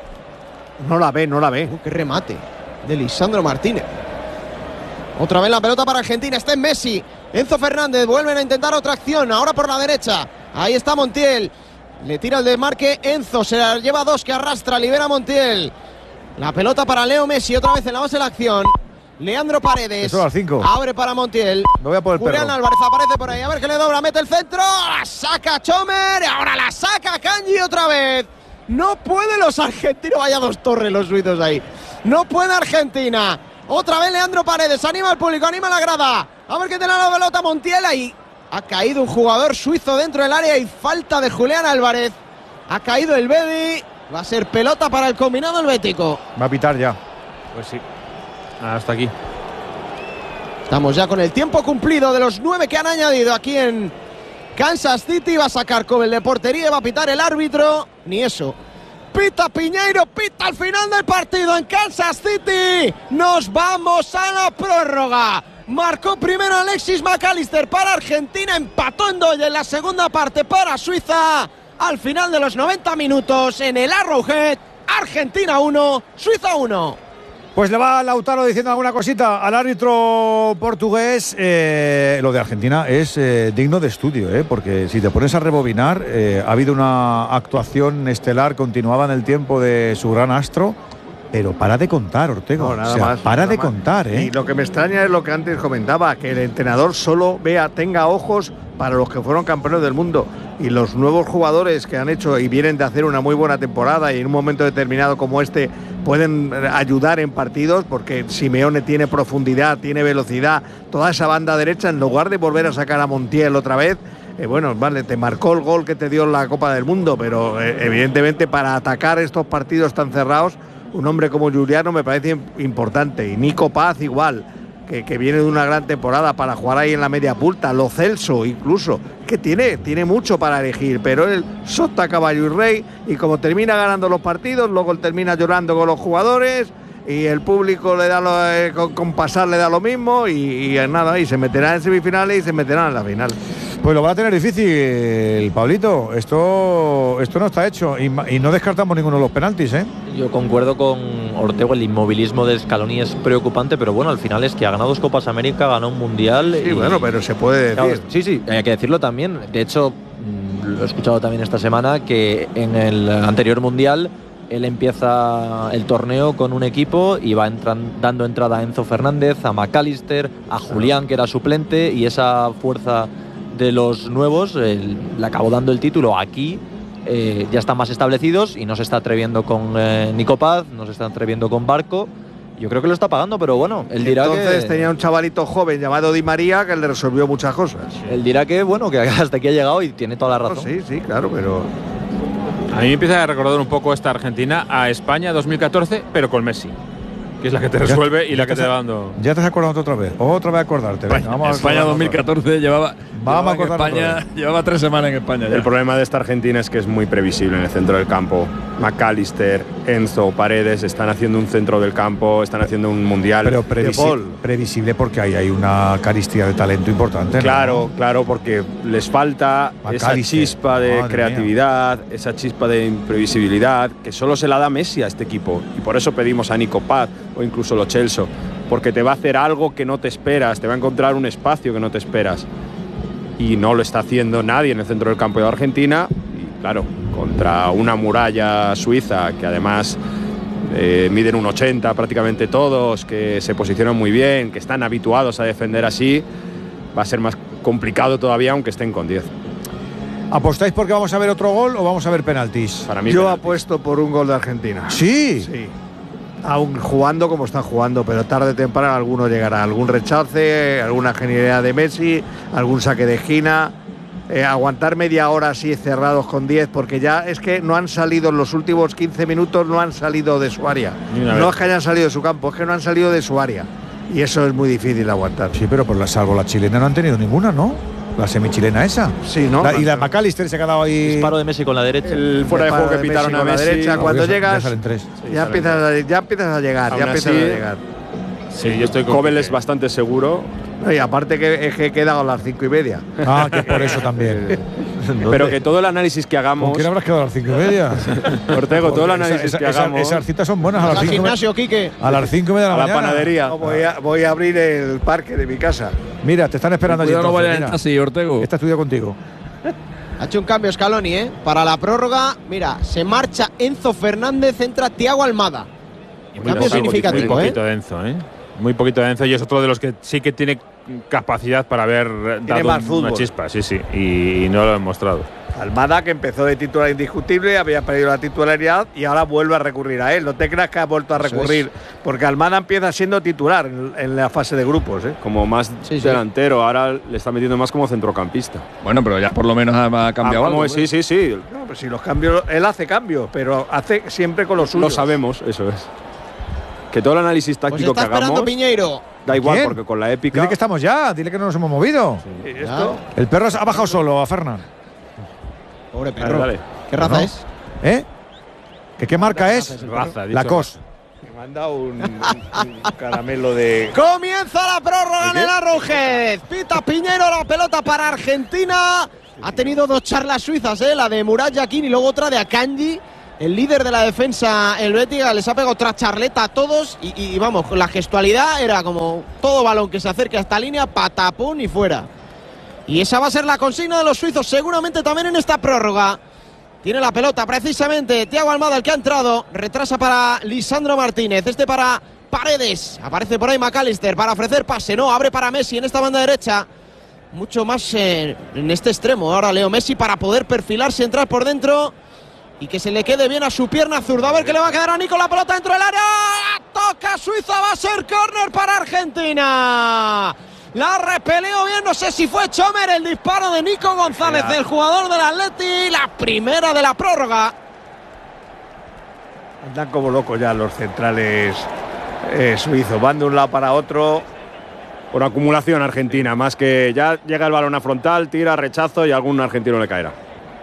No la ve. ¡Qué remate de Lisandro Martínez! Otra vez la pelota para Argentina, está en Messi. Enzo Fernández, vuelven a intentar otra acción, ahora por la derecha. Ahí está Montiel. Le tira el desmarque, Enzo se la lleva dos que arrastra, libera Montiel. La pelota para Leo Messi, otra vez en la base de la acción. Leandro Paredes. Abre para Montiel. Me voy a por el Julián Álvarez aparece por ahí. A ver que le dobla, mete el centro. La saca Chomer. Ahora la saca Kanji otra vez. No pueden los argentinos. Vaya dos torres los suizos ahí. No puede Argentina. Otra vez Leandro Paredes. Anima al público, anima a la grada. A ver que tiene la pelota Montiel ahí. Ha caído un jugador suizo dentro del área y falta de Julián Álvarez. Ha caído el Bedi. Va a ser pelota para el combinado helvético. Va a pitar ya. Pues sí. Hasta aquí. Estamos ya con el tiempo cumplido de los 9 que han añadido aquí en Kansas City va a sacar Kobel de portería y va a pitar el árbitro. Ni eso. Pita Piñeiro, pita al final del partido en Kansas City. Nos vamos a la prórroga. Marcó primero Alexis McAllister para Argentina, empató en Doyle en la segunda parte para Suiza. Al final de los 90 minutos en el Arrowhead, Argentina 1, Suiza 1. Pues le va Lautaro diciendo alguna cosita al árbitro portugués. Lo de Argentina es digno de estudio, porque si te pones a rebobinar, ha habido una actuación estelar continuada en el tiempo de su gran astro, pero para de contar, Ortego. No, nada más, para nada de más. contar, Y lo que me extraña es lo que antes comentaba, que el entrenador solo tenga ojos para los que fueron campeones del mundo. Y los nuevos jugadores que han hecho y vienen de hacer una muy buena temporada y en un momento determinado como este pueden ayudar en partidos, porque Simeone tiene profundidad, tiene velocidad, toda esa banda derecha, en lugar de volver a sacar a Montiel otra vez. Bueno, vale, te marcó el gol que te dio en la Copa del Mundo, pero evidentemente para atacar estos partidos tan cerrados, un hombre como Giuliano me parece importante. Y Nico Paz igual, que viene de una gran temporada para jugar ahí en la media punta. Lo Celso incluso, que tiene mucho para elegir, pero él sota caballo y rey, y como termina ganando los partidos, luego él termina llorando con los jugadores y el público le da con pasar le da lo mismo y nada, y se meterá en semifinales y se meterá en la final. Pues lo va a tener difícil, Pablito. Esto no está hecho y no descartamos ninguno de los penaltis, ¿eh? Yo concuerdo con Ortego, el inmovilismo de Scaloni es preocupante, pero bueno, al final es que ha ganado 2 Copas América, ganó un Mundial. Sí, bueno, pero se puede decir. Claro, sí, hay que decirlo también. De hecho, lo he escuchado también esta semana, que en el anterior Mundial él empieza el torneo con un equipo y va dando entrada a Enzo Fernández, a McAllister, a Julián, que era suplente, y esa fuerza de los nuevos le acabó dando el título. Aquí ya están más establecidos y no se está atreviendo con Nico Paz, no se está atreviendo con Barco. Yo creo que lo está pagando, pero bueno, él dirá entonces tenía un chavalito joven llamado Di María que le resolvió muchas cosas. Él dirá que bueno, que hasta aquí ha llegado y tiene toda la razón. No, sí, claro, pero a mí me empieza a recordar un poco esta Argentina a España 2014, pero con Messi, que es la que te resuelve y la que te va dando. Ya te has acordado otra vez acordarte. Venga, vamos España 2014 llevaba 3 semanas en España. El problema de esta Argentina es que es muy previsible en el centro del campo. McAllister, Enzo, Paredes están haciendo un centro del campo, están haciendo un mundial. Pero previsible porque hay una caristía de talento importante. Claro, claro, porque les falta esa chispa de creatividad, esa chispa de imprevisibilidad que solo se la da Messi a este equipo. Y por eso pedimos a Nico Paz o incluso Lo Celso, porque te va a hacer algo que no te esperas, te va a encontrar un espacio que no te esperas. Y no lo está haciendo nadie en el centro del campo de Argentina. Y claro, contra una muralla suiza que además miden 1,80 prácticamente todos, que se posicionan muy bien, que están habituados a defender así, va a ser más complicado todavía aunque estén con 10. ¿Apostáis porque vamos a ver otro gol o vamos a ver penaltis? Para mí yo penaltis. apuesto por un gol de Argentina. ¿Sí? Sí. Aún jugando como están jugando, pero tarde o temprano alguno llegará. Algún rechace, alguna genialidad de Messi, algún saque de esquina. Aguantar media hora así cerrados con 10, porque ya es que no han salido en los últimos 15 minutos, no han salido de su área. No es que hayan salido de su campo, es que no han salido de su área. Y eso es muy difícil de aguantar. Sí, pero salvo la chilena no han tenido ninguna, ¿no? La semichilena esa. Sí, ¿no? Y la McAllister se ha quedado ahí. Disparo de Messi con la derecha. El fuera de juego que pitaron a Messi. derecha, cuando llegas, ya empiezas a llegar. Sí, yo estoy con Kobel es bastante seguro. Y aparte que he quedado a las 5:30. Ah, que por eso también. Pero que todo el análisis que hagamos. ¿Con quién habrás quedado a las 5:30? Ortego, todo el análisis que hagamos. Esas citas son buenas a las 5:30. Gimnasio, Quique. A las 5:30 de la mañana. A la panadería. No, voy a abrir el parque de mi casa. Mira, te están esperando allí. No vaya así, Ortego. Esta estudia contigo. Ha hecho un cambio Scaloni, Para la prórroga, mira, se marcha Enzo Fernández, entra Thiago Almada. Un cambio significativo, Muy poquito de Enzo, Muy poquito de Enzo, y es otro de los que sí que tiene capacidad para haber dado una chispa, sí, y no lo han mostrado. Almada, que empezó de titular indiscutible, había perdido la titularidad y ahora vuelve a recurrir a él. No te creas que ha vuelto a recurrir, porque Almada empieza siendo titular en la fase de grupos. Como más delantero, ahora le está metiendo más como centrocampista. Bueno, pero ya por lo menos ha cambiado algo. Sí. No, pues si los cambios, él hace cambios, pero hace siempre con los suyos. Lo sabemos, eso es. Que todo el análisis Pues táctico está que esperando hagamos Piñeiro. da igual, ¿Quién? porque con la épica. Dile que estamos ya, dile que no nos hemos movido. ¿Y esto? El perro ha bajado solo a Fernán. Pobre perro. Dale. ¿Qué raza No. es? ¿Eh? ¿Qué marca es? Raza, dicho. Lacoste. Me han dado un caramelo de. Comienza la prórroga en el Arrowhead. Pita Piñeiro la pelota para Argentina. Ha tenido 2 charlas suizas, la de Murat Yakin y luego otra de Akanji, el líder de la defensa helvética. Les ha pegado otra charleta a todos y vamos, la gestualidad era como todo balón que se acerque a esta línea, patapón y fuera. Y esa va a ser la consigna de los suizos seguramente también en esta prórroga. Tiene la pelota precisamente Thiago Almada, el que ha entrado. Retrasa para Lisandro Martínez. Este para Paredes. Aparece por ahí McAllister para ofrecer pase. No, abre para Messi en esta banda derecha. Mucho más en este extremo. Ahora Leo Messi para poder perfilarse, entrar por dentro y que se le quede bien a su pierna zurda. A ver qué le va a quedar a Nico la pelota dentro del área. Toca Suiza, va a ser córner para Argentina. La repeleó bien, no sé si fue Chomer el disparo de Nico González, el jugador del Atleti, la primera de la prórroga. Andan como locos ya los centrales suizos, van de un lado para otro. Por acumulación argentina, más que ya llega el balón a frontal, tira, rechazo y algún argentino le caerá.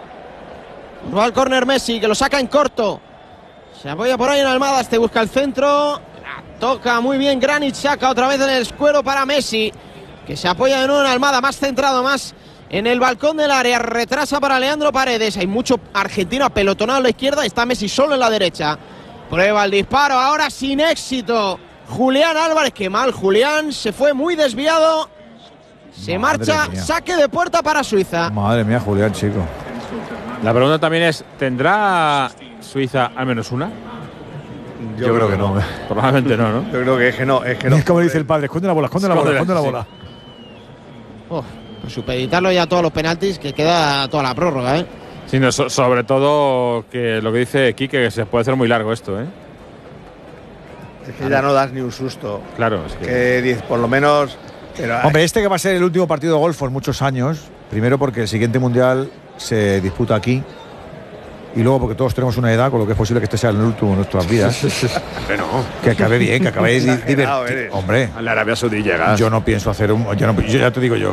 Va al córner Messi, que lo saca en corto. Se apoya por ahí en Almada, este busca el centro. La toca muy bien Granic, saca otra vez en el escuero para Messi, que se apoya de nuevo en Almada, más centrado, más en el balcón del área. Retrasa para Leandro Paredes. Hay mucho argentino apelotonado a la izquierda, está Messi solo en la derecha. Prueba el disparo, ahora sin éxito. Julián Álvarez, qué mal Julián, se fue muy desviado. Se marcha, mía. saque de puerta para Suiza. Madre mía, Julián, chico. La pregunta también es, ¿tendrá Suiza al menos una? Yo creo que no. Probablemente no, ¿no? Yo creo que es que no. Es como dice el padre, esconde la bola, esconde la bola, esconde la bola. Pues supeditarlo ya a todos los penaltis, que queda toda la prórroga, Sí, no, sobre todo que lo que dice Quique, que se puede hacer muy largo esto, Es que ya no das ni un susto. Claro, es que… Que por lo menos. Pero, Hombre, este que va a ser el último partido de golf en muchos años. Primero porque el siguiente mundial se disputa aquí. Y luego porque todos tenemos una edad, con lo que es posible que este sea el último de nuestras vidas. Bueno, Que acabe bien, que acabe divertido. eres. Hombre, a la Arabia Saudí llegas. yo no pienso hacer un… Yo ya te digo yo.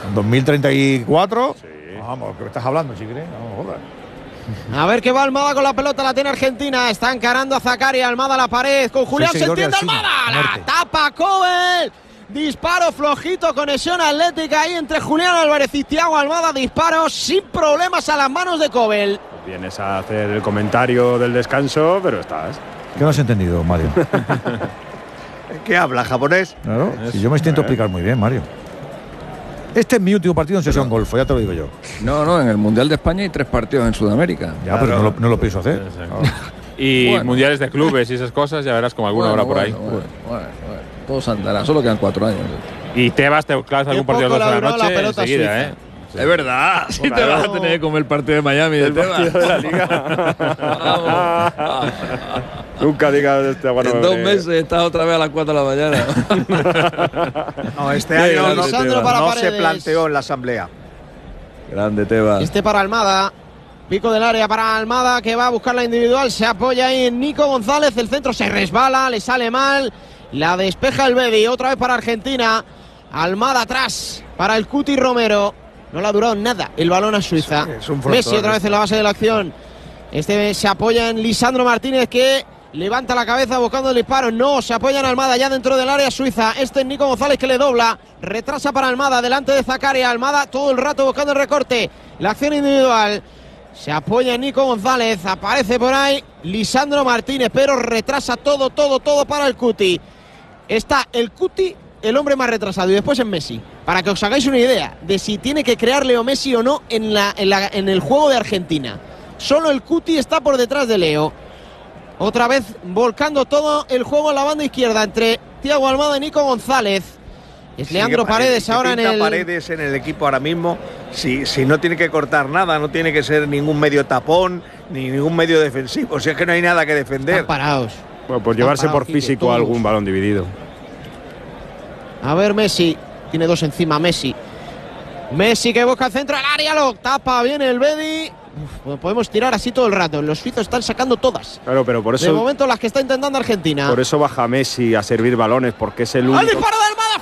2034… Vamos, ¿qué me estás hablando, chiquire? No, joder. A ver qué va Almada con la pelota, la tiene Argentina. Está encarando a Zakari, Almada a la pared. Con Julián se entiende Almada. La tapa Kobel. Disparo flojito, conexión atlética ahí entre Julián Álvarez y Thiago Almada. Disparo sin problemas a las manos de Kobel. Vienes a hacer el comentario del descanso, pero estás. ¿Qué no has entendido, Mario? ¿Qué habla? ¿Japonés? Claro, si yo me intento explicar muy bien, Mario. Este es mi último partido en sesión golfo, ya te lo digo yo. No, en el Mundial de España hay 3 partidos en Sudamérica. Ya, pero no lo pienso hacer. Y Bueno. mundiales de clubes y esas cosas, ya verás como alguna hora por ahí. Bueno. Todo se andará, solo quedan 4 años. Y Tebas te clavas algún partido a las 2 de la poco le ha durado la noche pelota enseguida, suiza. ¿eh? Es verdad, si te vas a tener que comer el partido de Miami de Tebas. de la liga. Nunca digas este bueno. En 2 meses estás otra vez a las 4 de la mañana. No, este año no, Lisandro para no se Paredes. planteó en la asamblea. Grande Tebas. Este para Almada. Pico del área para Almada, que va a buscar la individual. Se apoya ahí en Nico González. El centro se resbala, le sale mal. La despeja el Bedi. Otra vez para Argentina. Almada atrás para el Cuti Romero. No le ha durado nada el balón a Suiza. Es un frontón, Messi otra vez en la base de la acción. Este se apoya en Lisandro Martínez, que levanta la cabeza buscando el disparo. No, se apoya en Almada ya dentro del área suiza. Este es Nico González, que le dobla. Retrasa para Almada, delante de Zakaria. Almada todo el rato buscando el recorte. La acción individual. Se apoya en Nico González. Aparece por ahí Lisandro Martínez, pero retrasa todo para el Cuti. Está el Cuti, el hombre más retrasado, y después en Messi. Para que os hagáis una idea de si tiene que crear Leo Messi o no en el juego de Argentina. Solo el Cuti está por detrás de Leo. Otra vez volcando todo el juego en la banda izquierda entre Thiago Almada y Nico González. Es Leandro Paredes ahora en el… Paredes en el equipo ahora mismo. Si no tiene que cortar nada, no tiene que ser ningún medio tapón ni ningún medio defensivo. Si es que no hay nada que defender. Están parados. Bueno, pues llevarse parado, por Quique, físico todos. algún balón dividido. A ver, Messi. Tiene 2 encima Messi. Messi que busca el centro del área, lo tapa bien el Bedi. podemos tirar así todo el rato. Los suizos están sacando todas. Claro, pero por eso. De momento las que está intentando Argentina. Por eso baja Messi a servir balones, porque es el único. ¡El disparo de Almada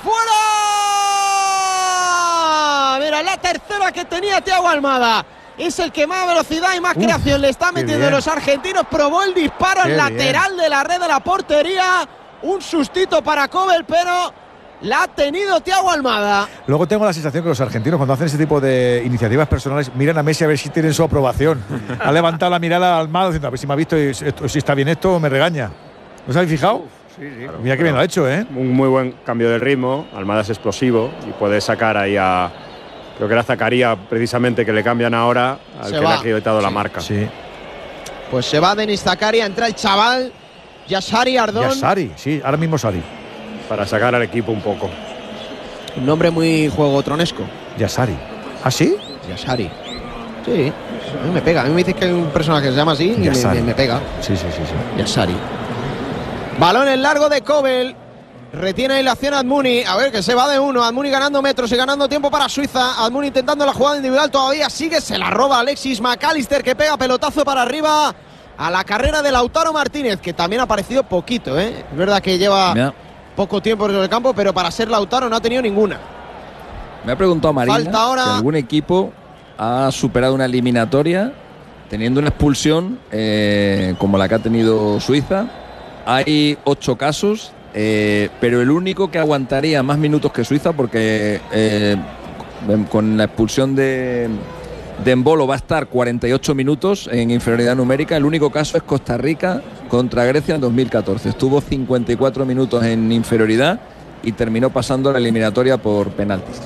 fuera! Mira, la tercera que tenía Thiago Almada. Es el que más velocidad y más creación le está metiendo a los argentinos. Probó el disparo al lateral de la red de la portería. Un sustito para Kobel, pero la ha tenido Thiago Almada. Luego tengo la sensación que los argentinos, cuando hacen ese tipo de iniciativas personales, miran a Messi a ver si tienen su aprobación. Ha levantado la mirada a Almada diciendo, a ver si me ha visto y si está bien esto o me regaña. ¿No os habéis fijado? Sí. Claro, mira que bien lo ha hecho, ¿eh? Un muy buen cambio de ritmo. Almada es explosivo y puede sacar ahí a. Creo que era Zakaria precisamente que le cambian ahora al que le ha quitado la marca. Sí. Pues se va Denis Zakaria, entra el chaval Yassari Ardón. Yassari, sí, ahora mismo Sari. Para sacar al equipo un poco. Un nombre muy juegotronesco. Yassari. ¿Ah, sí? Yassari. Sí, a mí me pega. A mí me dices que hay un personaje que se llama así y me pega. Sí. Yassari. Balón en largo de Kobel. Retiene ahí la acción Admuni. A ver, que se va de uno. Admuni ganando metros y ganando tiempo para Suiza. Admuni intentando la jugada individual. Todavía sigue. Se la roba Alexis McAllister, que pega pelotazo para arriba a la carrera de Lautaro Martínez, que también ha aparecido poquito, ¿eh? Es verdad que lleva poco tiempo en el campo, pero para ser Lautaro no ha tenido ninguna. Me ha preguntado Marina Falta ahora. si algún equipo ha superado una eliminatoria teniendo una expulsión como la que ha tenido Suiza. Hay 8 casos. Pero el único que aguantaría más minutos que Suiza, porque con la expulsión de Embolo va a estar 48 minutos en inferioridad numérica. El único caso es Costa Rica contra Grecia en 2014. Estuvo 54 minutos en inferioridad y terminó pasando la eliminatoria por penaltis.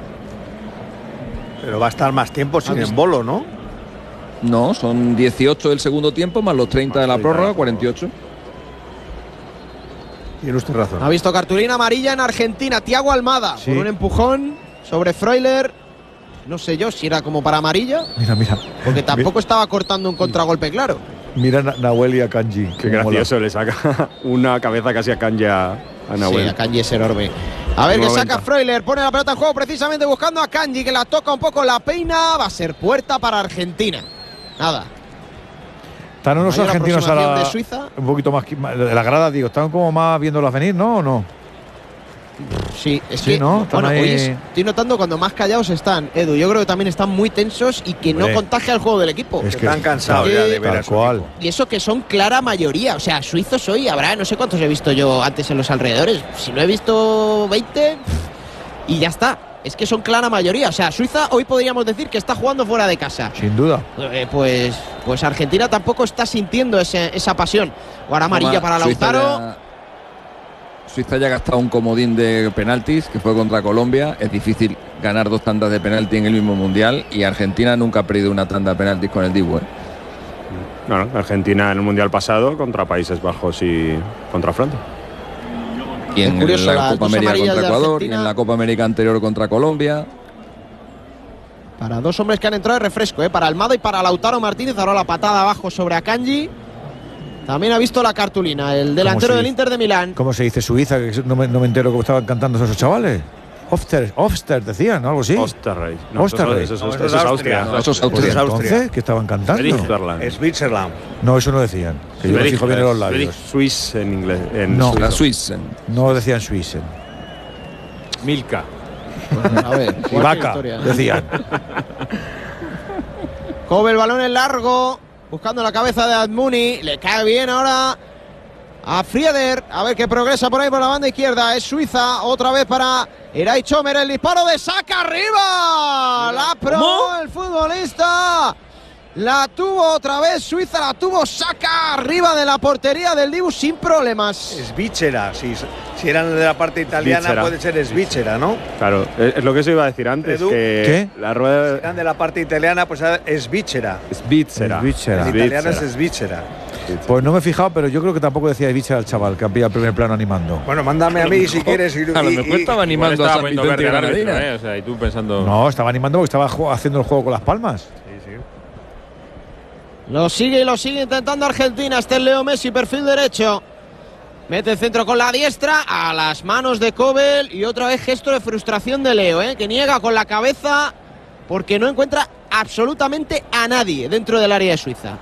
Pero va a estar más tiempo sin Embolo, ¿no? No, son 18 del segundo tiempo más los 30 de la prórroga, 48. Tiene usted razón. Ha visto cartulina amarilla en Argentina. Thiago Almada por un empujón sobre Freuler. No sé yo si era como para amarilla. Mira. Porque tampoco estaba cortando un contragolpe claro. Mira Nahuel y a Kanji. Qué gracioso, le saca una cabeza casi a Kanji a Nahuel. Sí, a Kanji es enorme. A ver, que saca Freuler, pone la pelota en juego precisamente buscando a Kanji, que la toca un poco, la peina. Va a ser puerta para Argentina. Nada. Están unos argentinos ahora de Suiza. Un poquito más de la grada, digo, están como más viéndolas venir, ¿no? ¿O no? Sí, es sí, que ¿no? bueno, hoy estoy notando cuando más callados están, Edu. Yo creo que también están muy tensos y que no contagia el juego del equipo. Es que están cansados ya de ver a su equipo. Y eso que son clara mayoría. O sea, suizos hoy habrá, no sé cuántos he visto yo antes en los alrededores. Si no he visto 20 y ya está. Es que son clara mayoría. O sea, Suiza hoy podríamos decir que está jugando fuera de casa. Sin duda. Pues Argentina tampoco está sintiendo esa pasión. Ahora amarilla para Lautaro. Suiza ya ha gastado un comodín de penaltis, que fue contra Colombia. Es difícil ganar 2 tandas de penalti en el mismo mundial. Y Argentina nunca ha perdido una tanda de penaltis con el Dibu. No, Argentina en el mundial pasado contra Países Bajos y contra Francia. Y en la Copa América contra Ecuador, y en la Copa América anterior contra Colombia. Para 2 hombres que han entrado de refresco, para Almada y para Lautaro Martínez. Ahora la patada abajo sobre Akanji. También ha visto la cartulina, el delantero del Inter de Milán. ¿Cómo se dice Suiza? Que no me entero cómo estaban cantando esos chavales. Ofster decían, ¿no? Algo así. Osterreich. No, Osterreich. Eso es Austria. Eso es Austria. Entonces, ¿qué estaban cantando? Switzerland. No, eso no decían. Que yo lo fijo bien en los labios. Swiss en inglés. No, la Suiza. No decían Suizen. Milka. A ver, y vaca, decían. Kobel, balón en largo. Buscando la cabeza de Admuni. Le cae bien ahora a Frieder. A ver que progresa por ahí por la banda izquierda. Es Suiza. Otra vez para Eray Chomer. El disparo de saca arriba. La probó el futbolista. La tuvo otra vez Suiza, la tuvo Saka arriba de la portería del Dibu sin problemas. Svichera, si eran de la parte italiana Svichera. Puede ser Svichera, ¿no? Claro, es lo que se iba a decir antes. Edu, que ¿qué? La rueda... Si eran de la parte italiana, pues es Svichera. Svichera. En italiano es Svichera. Pues no me he fijado, pero yo creo que tampoco decía Svichera al chaval que había el primer plano animando. Bueno, mándame a mí si quieres. A lo mejor estaba animando a San Vicente Granadina. O sea, y tú pensando... No, estaba animando porque estaba haciendo el juego con las palmas. Lo sigue intentando Argentina. Este es Leo Messi, perfil derecho. Mete el centro con la diestra a las manos de Kobel. Y otra vez gesto de frustración de Leo, que niega con la cabeza porque no encuentra absolutamente a nadie dentro del área de Suiza.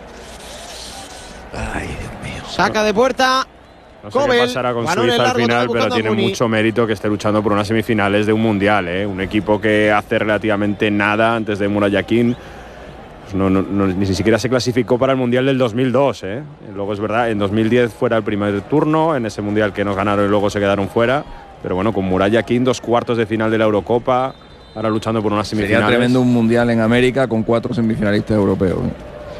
Ay, Dios mío. Saca de puerta. No sé qué pasará con Suiza al final, pero tiene mucho mérito que esté luchando por unas semifinales de un mundial, ¿eh? Un equipo que hace relativamente nada antes de Murat Yakin. Pues ni siquiera se clasificó para el mundial del 2002, ¿eh? Luego es verdad, en 2010 fuera el primer turno, en ese mundial que nos ganaron y luego se quedaron fuera. Pero bueno, con Murat Yakin, 2 cuartos de final de la Eurocopa, ahora luchando por unas semifinales. Sería tremendo un mundial en América con 4 semifinalistas europeos, ¿eh?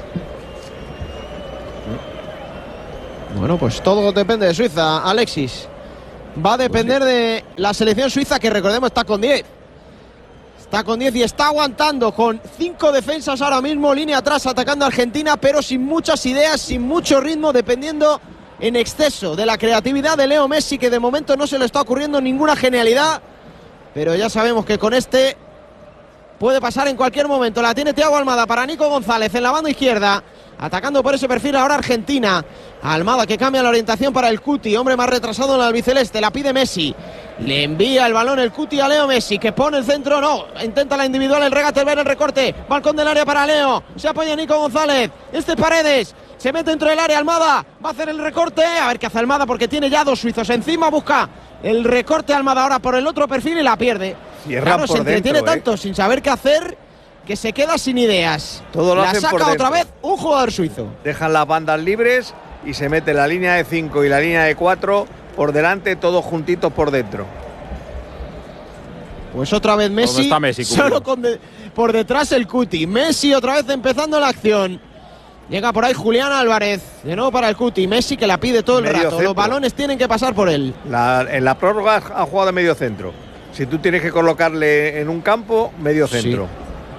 Bueno, pues todo depende de Suiza, Alexis. Va a depender de la selección suiza, que recordemos está con 10. Está con 10 y está aguantando con 5 defensas ahora mismo, línea atrás atacando a Argentina, pero sin muchas ideas, sin mucho ritmo, dependiendo en exceso de la creatividad de Leo Messi, que de momento no se le está ocurriendo ninguna genialidad, pero ya sabemos que con este puede pasar en cualquier momento. La tiene Thiago Almada para Nico González en la banda izquierda, atacando por ese perfil ahora Argentina. Almada que cambia la orientación para el Cuti, hombre más retrasado en el albiceleste, la pide Messi. Le envía el balón el Cuti a Leo Messi, que pone el centro, no, intenta la individual, el regate, el ver el recorte, balcón del área para Leo, se apoya Nico González, Paredes, se mete dentro del área, Almada, va a hacer el recorte, a ver qué hace Almada porque tiene ya 2 suizos encima, busca el recorte Almada ahora por el otro perfil y la pierde. Claro, se entretiene tanto sin saber qué hacer, que se queda sin ideas. Todo lo hacen saca por otra vez un jugador suizo. Dejan las bandas libres y se mete la línea de 5 y la línea de 4 por delante, todos juntitos por dentro. Pues otra vez Messi, está Messi solo por detrás el Cuti. Messi otra vez empezando la acción. Llega por ahí Julián Álvarez, de nuevo para el Cuti. Messi que la pide todo el rato. Centro. Los balones tienen que pasar por él. En la prórroga ha jugado de medio centro. Si tú tienes que colocarle en un campo, medio centro. Sí.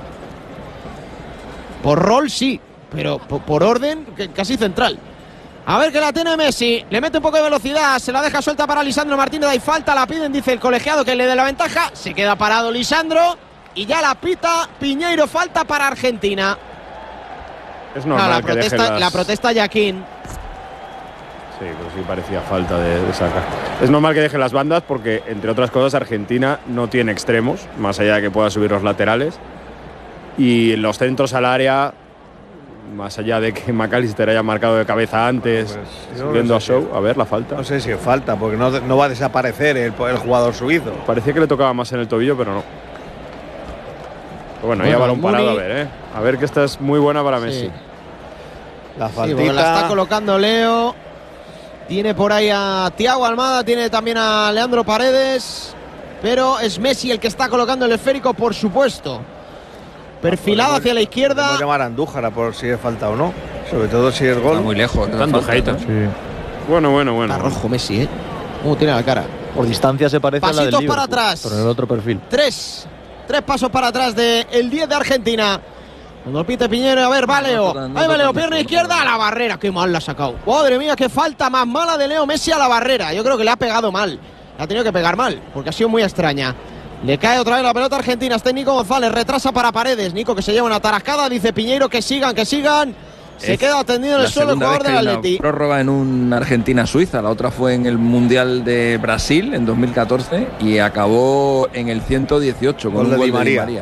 Por rol sí, pero por orden casi central. A ver que la tiene Messi, le mete un poco de velocidad, se la deja suelta para Lisandro Martínez, hay falta, la piden, dice el colegiado que le dé la ventaja, se queda parado Lisandro y ya la pita Piñeiro, falta para Argentina. Es normal la protesta Yakin. Sí, pero sí parecía falta de sacar. Es normal que deje las bandas porque, entre otras cosas, Argentina no tiene extremos, más allá de que pueda subir los laterales. Y los centros al área, más allá de que McAllister haya marcado de cabeza antes, subiendo a Show, a ver la falta. No sé si es falta, porque no va a desaparecer el jugador suizo. Parecía que le tocaba más en el tobillo, pero no. Pero bueno, ya balón parado, a ver que esta es muy buena para Messi. Sí. La faltita. La está colocando Leo. Tiene por ahí a Thiago Almada, tiene también a Leandro Paredes, pero es Messi el que está colocando el esférico, por supuesto. Perfilado hacia la izquierda. Podemos llamar a Andújar por si es falta o no, sobre todo si es gol. Está muy lejos. Está Andújar. Sí. Bueno. Está rojo Messi, ¿Cómo tiene la cara? Por distancia se parece Pasitos a la del Liverpool, para atrás. pero en el otro perfil. Tres pasos para atrás del 10 de Argentina. Cuando pite Piñero, a ver, va Leo. Ahí va Leo, pierna izquierda a la barrera. Qué mal la ha sacado. Madre mía, qué falta más mala de Leo Messi a la barrera. Yo creo que le ha pegado mal. Le ha tenido que pegar mal, porque ha sido muy extraña. Le cae otra vez la pelota argentina. Está Nico González, retrasa para Paredes. Nico que se lleva una tarascada. Dice Piñeiro que sigan. Se queda tendido en el suelo el jugador del Atleti. Prórroga en un Argentina-Suiza. La otra fue en el Mundial de Brasil en 2014 y acabó en el 118 con un gol de Di María.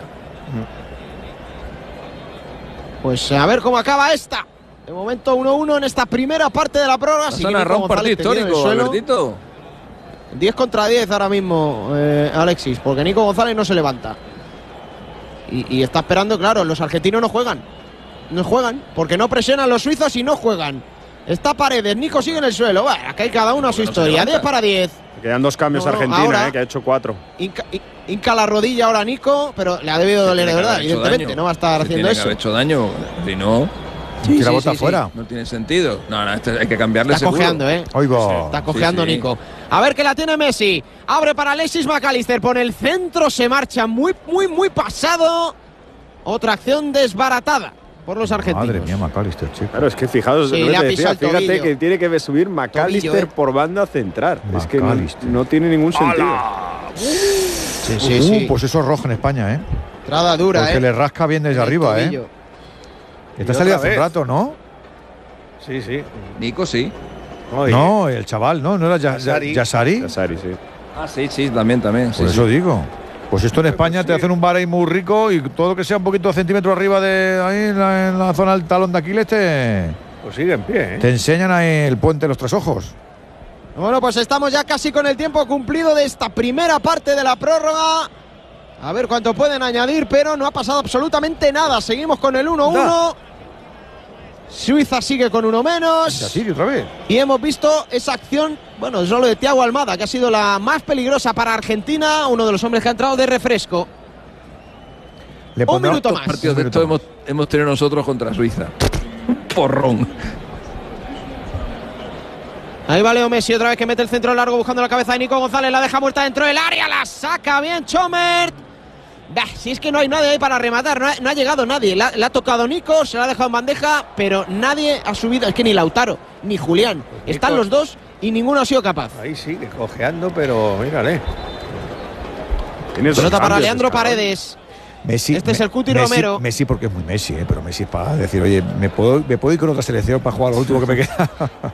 Pues a ver cómo acaba esta. De momento 1-1 en esta primera parte de la prórroga. Se narra un partido histórico, Albertito. 10 contra 10 ahora mismo, Alexis, porque Nico González no se levanta. Y está esperando, claro, los argentinos no juegan. No juegan, porque no presionan los suizos y no juegan. Está Paredes, Nico sigue en el suelo. Bueno, aquí hay cada uno a su historia. 10 para 10. Quedan 2 cambios Argentina, ahora, que ha hecho 4. Hinca la rodilla ahora Nico, pero le ha debido doler de verdad, evidentemente. Daño. No va a estar haciendo eso. Ha hecho daño, si no. La bota fuera. No tiene sentido. No, hay que cambiarle. Está cojeando, Está cojeando Nico. A ver que la tiene Messi. Abre para Alexis McAllister. Pone el centro, se marcha muy pasado. Otra acción desbaratada por los argentinos. Madre mía, McAllister, chico. Claro, es que fijaos, fíjate que tiene que subir McAllister por banda central. Es que no tiene ningún sentido. Sí. Pues eso es rojo en España, Entrada dura, porque le rasca bien desde arriba, Esta salida hace un rato, ¿no? Sí. Nico, sí. No, el chaval, ¿no? ¿No era Yassari? Yassari, sí. Ah, sí, también. Por eso digo. Pues esto en España te hacen un bar ahí muy rico y todo lo que sea un poquito centímetros arriba de ahí en la zona del talón de Aquiles pues sigue en pie, te enseñan ahí el puente de los 3 ojos. Bueno, pues estamos ya casi con el tiempo cumplido de esta primera parte de la prórroga. A ver cuánto pueden añadir, pero no ha pasado absolutamente nada. Seguimos con el 1-1. Suiza sigue con uno menos. Así, otra vez. Y hemos visto esa acción, bueno, solo de Thiago Almada, que ha sido la más peligrosa para Argentina, uno de los hombres que ha entrado de refresco. Un minuto más. Partidos de esto hemos tenido nosotros contra Suiza. Porrón. Ahí va Leo Messi otra vez, que mete el centro largo buscando la cabeza de Nico González, la deja muerta dentro del área, la saca bien Chomert. Si es que no hay nadie ahí para rematar, no ha llegado nadie. La ha tocado Nico, se la ha dejado en bandeja, pero nadie ha subido. Es que ni Lautaro, ni Julián. Pues están los dos y ninguno ha sido capaz. Ahí sigue cojeando, pero mírale. Pelota para Leandro Paredes. Messi, este es el Cuti Romero. Messi porque es muy Messi, pero Messi para decir, oye, ¿me puedo ir con otra selección para jugar lo último que me queda?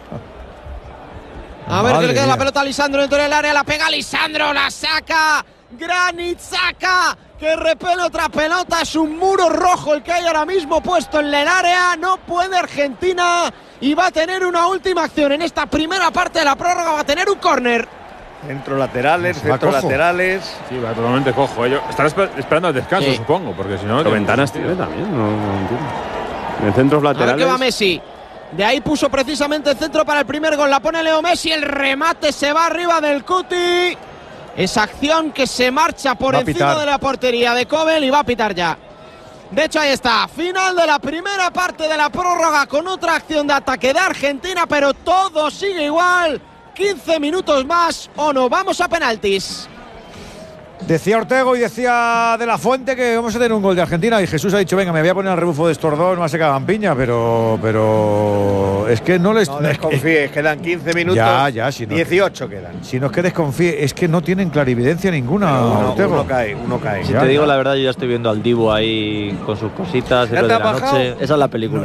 A ver, que le queda la pelota a Lisandro dentro del área, la pega Lisandro, la saca Granit Xhaka, que repele otra pelota. Es un muro rojo el que hay ahora mismo puesto en el área. No puede Argentina y va a tener una última acción en esta primera parte de la prórroga. Va a tener un córner. Centro laterales. Sí, va totalmente cojo. Estará esperando el descanso, supongo, porque si no. Pero ventanas tiene también, no entiendo. En centros laterales. A ver qué va Messi. De ahí puso precisamente el centro para el primer gol. La pone Leo Messi. El remate se va arriba del Cuti. Esa acción que se marcha por encima de la portería de Kobel y va a pitar ya. De hecho, ahí está. Final de la primera parte de la prórroga con otra acción de ataque de Argentina, pero todo sigue igual. 15 minutos más o no. Vamos a penaltis. Decía Ortego y decía De la Fuente que vamos a tener un gol de Argentina y Jesús ha dicho, venga, me voy a poner al rebufo de estos dos, más se cagan piña, pero es que no les... No desconfíes, quedan 15 minutos, ya, si no, 18 quedan. Si no es que desconfíe, es que no tienen clarividencia ninguna, Ortego. Uno cae. Si te digo la verdad, yo ya estoy viendo al Dibu ahí con sus cositas, ¿Ya de te la noche. Esa es la película.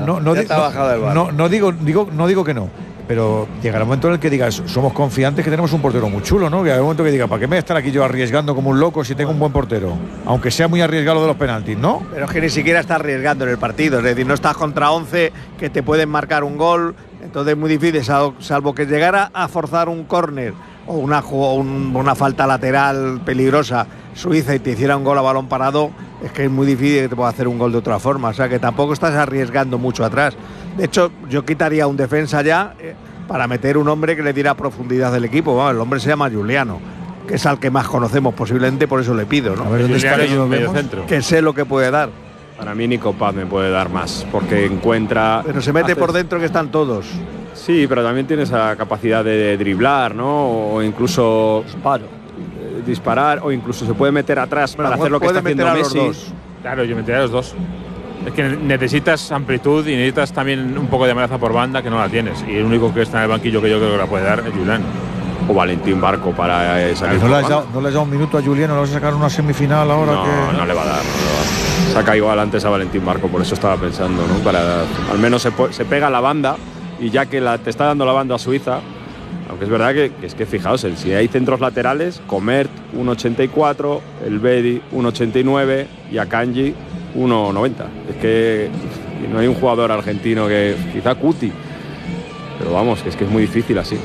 No digo que no. Pero llegará un momento en el que digas, somos confiantes que tenemos un portero muy chulo, ¿no? Que hay un momento que diga, ¿para qué me voy a estar aquí yo arriesgando como un loco si tengo un buen portero? Aunque sea muy arriesgado lo de los penaltis, ¿no? Pero es que ni siquiera estás arriesgando en el partido, es decir, no estás contra 11 que te pueden marcar un gol, entonces es muy difícil, salvo que llegara a forzar un córner o una falta lateral peligrosa Suiza y te hiciera un gol a balón parado, es que es muy difícil que te pueda hacer un gol de otra forma, o sea que tampoco estás arriesgando mucho atrás. De hecho, yo quitaría un defensa ya para meter un hombre que le diera profundidad del equipo. Bueno, el hombre se llama Juliano, que es al que más conocemos posiblemente, por eso le pido, ¿no? A ver, ¿dónde está el medio centro? Que sé lo que puede dar. Para mí Nico Paz me puede dar más, porque encuentra... Pero se mete por dentro que están todos. Sí, pero también tiene esa capacidad de driblar, ¿no? O incluso... disparar, o incluso se puede meter atrás para hacer lo que está haciendo Messi. Claro, yo metería a los dos. Es que necesitas amplitud y necesitas también un poco de amenaza por banda, que no la tienes. Y el único que está en el banquillo que yo creo que la puede dar es Julián. O Valentín Barco para salir. ¿No le has dado un minuto a Julián? ¿No le vas a sacar una semifinal ahora? No le va a dar. Saca igual antes a Valentín Barco, por eso estaba pensando, ¿no? Al menos se pega la banda, y ya que te está dando la banda a Suiza, aunque es verdad que fijaos, si hay centros laterales, Comert 1,84, el Bedi 1,89 y Akanji 1,90. Es que no hay un jugador argentino que... Quizá Cuti. Pero vamos, es que es muy difícil así.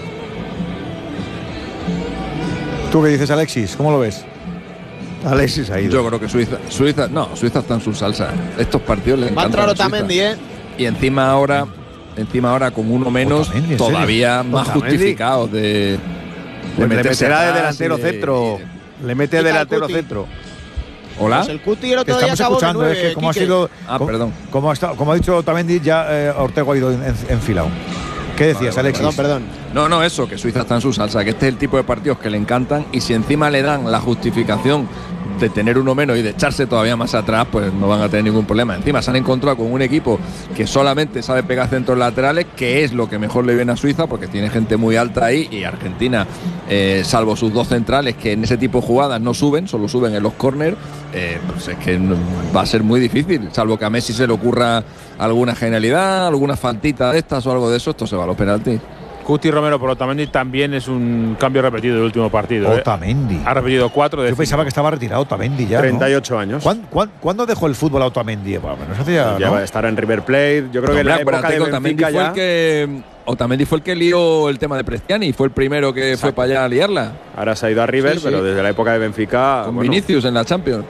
¿Tú qué dices, Alexis? ¿Cmo lo ves? Alexis ha ido. Yo creo que Suiza está en su salsa. Estos partidos le encantan. Va a entrar Otamendi, Y encima ahora con uno menos, Otamendi, todavía más justificados de meterse de delantero centro. Le mete de delantero centro. Hola. Pues el Cuti el otro día estamos escuchando, 9, es que como ha sido... perdón. Como ha dicho Otamendi, ya Ortego ha ido enfilado. ¿Qué decías, Alexis? Perdón. No, eso, que Suiza está en su salsa, que este es el tipo de partidos que le encantan, y si encima le dan la justificación de tener uno menos y de echarse todavía más atrás, pues no van a tener ningún problema. Encima se han encontrado con un equipo que solamente sabe pegar centros laterales, que es lo que mejor le viene a Suiza, porque tiene gente muy alta ahí, y Argentina, salvo sus dos centrales, que en ese tipo de jugadas no suben, solo suben en los córner, pues es que va a ser muy difícil, salvo que a Messi se le ocurra alguna genialidad, alguna faltita de estas o algo de eso, esto se va a los penaltis. Cuti Romero por Otamendi también es un cambio repetido del último partido. Otamendi. Ha repetido 4 de Yo pensaba que estaba retirado Otamendi ya. 38 años. ¿Cuándo dejó el fútbol a Otamendi? Bueno, no se hacía, ya ¿no? va a estar en River Plate. Yo creo que en la época de Otamendi Benfica Otamendi fue el que lió el tema de Prestiani, fue el primero que fue para allá a liarla. Ahora se ha ido a River, Sí, pero desde la época de Benfica. Con Vinicius en la Champions.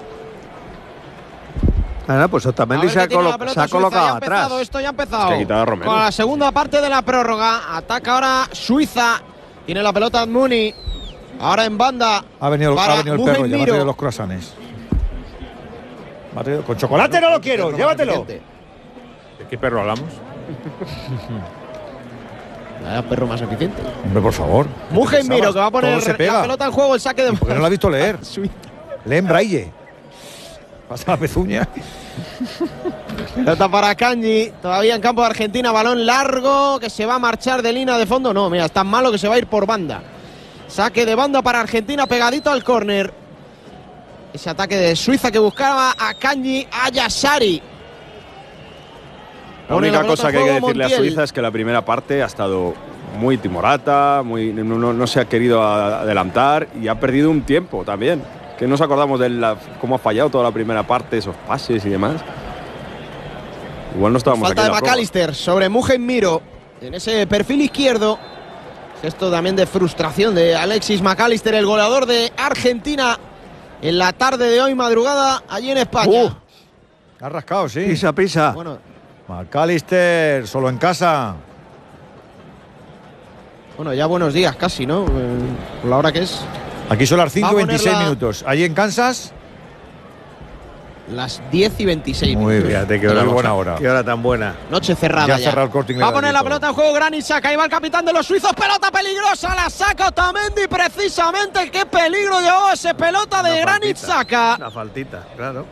Pues Otamendi se ha colocado atrás. Esto ya ha empezado. Es que ha quitado a Romero. Con la segunda parte de la prórroga. Ataca ahora Suiza. Tiene la pelota Admuni. Ahora en banda. Ha venido el perro, ya me ha traído los croissants. Con chocolate no lo quiero, llévatelo. ¿De qué perro hablamos? Vaya perro más eficiente. Hombre, por favor. Mugen Miro, que va a poner la pelota en juego, el saque de. Porque no lo ha visto leer. Lee en braille. Pasa la pezuña. Pelota para Kanji, todavía en campo de Argentina, balón largo que se va a marchar de línea de fondo. No, mira, es tan malo que se va a ir por banda. Saque de banda para Argentina, pegadito al córner. Ese ataque de Suiza que buscaba a Kanji, a Yassari. La única cosa que hay que decirle a Suiza es que la primera parte ha estado muy timorata, no se ha querido adelantar y ha perdido un tiempo también. Que nos acordamos de cómo ha fallado toda la primera parte, esos pases y demás. Igual no estábamos falta aquí de McAllister sobre Mugen Miro en ese perfil izquierdo. Esto también de frustración de Alexis McAllister, el goleador de Argentina en la tarde de hoy, madrugada, allí en España. Ha rascado, sí. Pisa. Bueno, McAllister, solo en casa. Bueno, ya buenos días casi, ¿no? Por la hora que es. Aquí son las 5:26 minutos. Allí en Kansas. Las 10:26. Muy bien, fíjate, qué hora buena hora. Qué hora tan buena. Noche cerrada ya. Ya. Cerrado el Corte Inglés. Va a poner la pelota en juego Granit Xhaka. Ahí va el capitán de los suizos. Pelota peligrosa. La saca Otamendi precisamente. Qué peligro llevó ese pelota de Granit Xhaka. Una faltita, claro.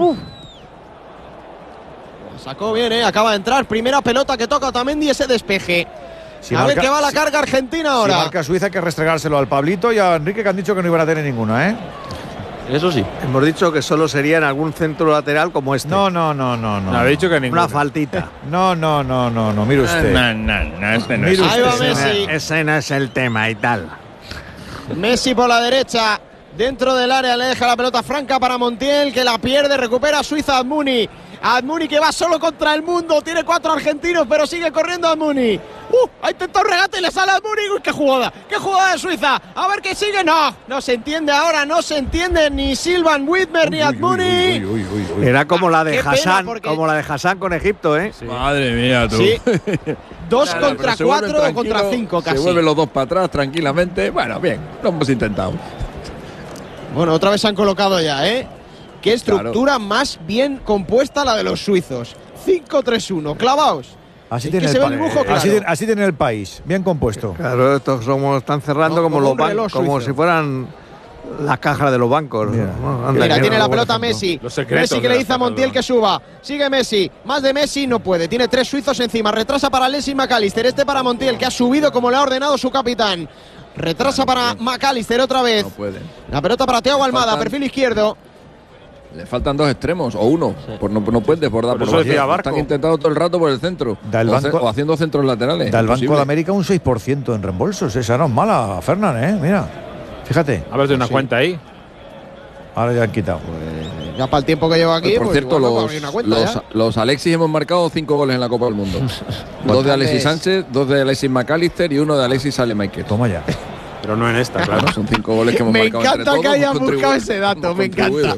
La sacó bien, Acaba de entrar. Primera pelota que toca Otamendi, ese despeje. A ver qué va la carga argentina ahora. Si marca Suiza hay que restregárselo al Pablito y a Enrique, que han dicho que no iban a tener ninguna, ¿eh? Eso sí. Hemos dicho que solo sería en algún centro lateral como este. No. No ha dicho que ninguna. Una faltita. No, mire usted. No, Ahí va Messi. Ese no es el tema y tal. Messi por la derecha. Dentro del área le deja la pelota franca para Montiel, que la pierde, recupera Suiza Admuni. Admuni que va solo contra el mundo, tiene 4 argentinos, pero sigue corriendo Admuni. Ha intentado un regate y le sale a Admuni. Uy, qué jugada de Suiza. A ver qué sigue. No se entiende ahora, no se entiende ni Silvan Whitmer ni Admuni. Era como la de Hassan, porque... como la de Hassan con Egipto, ¿eh? Sí. Madre mía, tú. Sí. 2 contra 4 o contra 5 casi. Se vuelven los dos para atrás tranquilamente. Bueno, bien, lo hemos intentado. Bueno, otra vez se han colocado ya, Qué estructura más bien compuesta la de los suizos. 5-3-1, clavaos. Así tiene el país, bien compuesto. Claro, estos están cerrando como los bancos, como si fueran las cajas de los bancos. Mira, tiene la pelota Messi. Messi que le dice a Montiel que suba. Sigue Messi. Más de Messi no puede. Tiene 3 suizos encima. Retrasa para Alexis McAllister. Este para Montiel, que ha subido como le ha ordenado su capitán. Retrasa para McAllister otra vez. No puede. La pelota para Thiago Almada, perfil izquierdo. Le faltan 2 extremos o uno. Pues no pueden desbordar por vacío. Están intentando todo el rato por el centro. O haciendo centros laterales. Da el Banco de América un 6% en reembolsos. Esa no es mala, Fernán, Mira. Fíjate. A ver, de una cuenta ahí. Ahora ya han quitado. Pues ya para el tiempo que llevo aquí. Por cierto, los Alexis hemos marcado 5 goles en la Copa del Mundo. 2 de Alexis Sánchez, 2 de Alexis McAllister y 1 de Alexis Salemaker. Toma ya. Pero no en esta, claro. Son 5 goles que hemos marcado. Me encanta que hayan buscado ese dato, me encanta.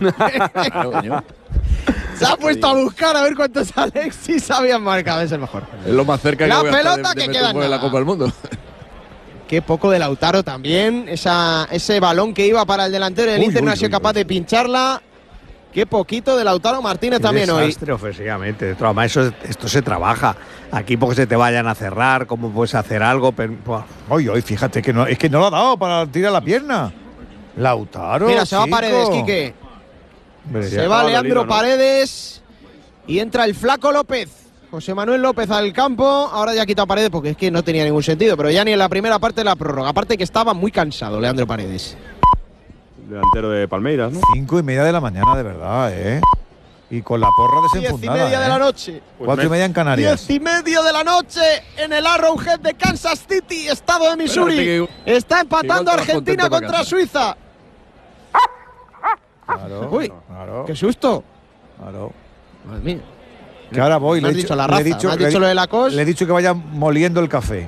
Se ha puesto a buscar a ver cuántos Alexis habían marcado, es el mejor. Es lo más cerca la que voy a pelota estar de que queda en la Copa del Mundo. Qué poco de Lautaro también, ese balón que iba para el delantero del Inter no ha sido capaz de pincharla. Qué poquito de Lautaro Martínez también hoy. Desastre ofensivamente. Además, esto se trabaja. Aquí porque se te vayan a cerrar, cómo puedes hacer algo. Hoy, fíjate que no, es que no lo ha dado para tirar la pierna. Lautaro. Mira, se va Paredes, Quique. Se va Leandro Paredes y entra el Flaco López. José Manuel López al campo. Ahora ya ha quitado Paredes porque es que no tenía ningún sentido. Pero ya ni en la primera parte de la prórroga. Aparte que estaba muy cansado Leandro Paredes. Delantero de Palmeiras, ¿no? 5:30 de la mañana, de verdad, Y con la porra desenfundada. 10:30 de la noche. 4:30 en Canarias. 10:30 de la noche en el Arrowhead de Kansas City, estado de Missouri. Está empatando Argentina contra Suiza. Claro, Uy, claro. qué susto. Claro. Madre mía. Que ahora voy. Me has dicho la raza, me has dicho lo de la cos. Le he dicho que vaya moliendo el café.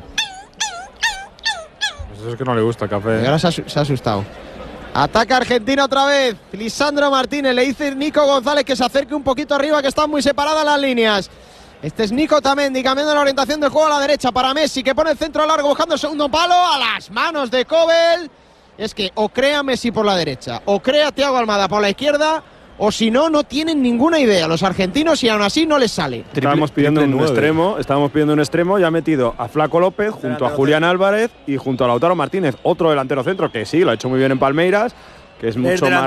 Pues eso es que no le gusta el café. Y ahora se ha asustado. Ataca Argentina otra vez. Lisandro Martínez le dice Nico González que se acerque un poquito arriba, que están muy separadas las líneas. Este es Nico Tamendi cambiando la orientación del juego a la derecha para Messi, que pone el centro largo buscando el segundo palo a las manos de Kobel. Es que o crea Messi por la derecha o crea Thiago Almada por la izquierda, o si no, no tienen ninguna idea los argentinos y aún así no les sale. Estábamos pidiendo un extremo y ha metido a Flaco López junto a Julián Álvarez y junto a Lautaro Martínez, otro delantero centro que sí, lo ha hecho muy bien en Palmeiras, que es mucho más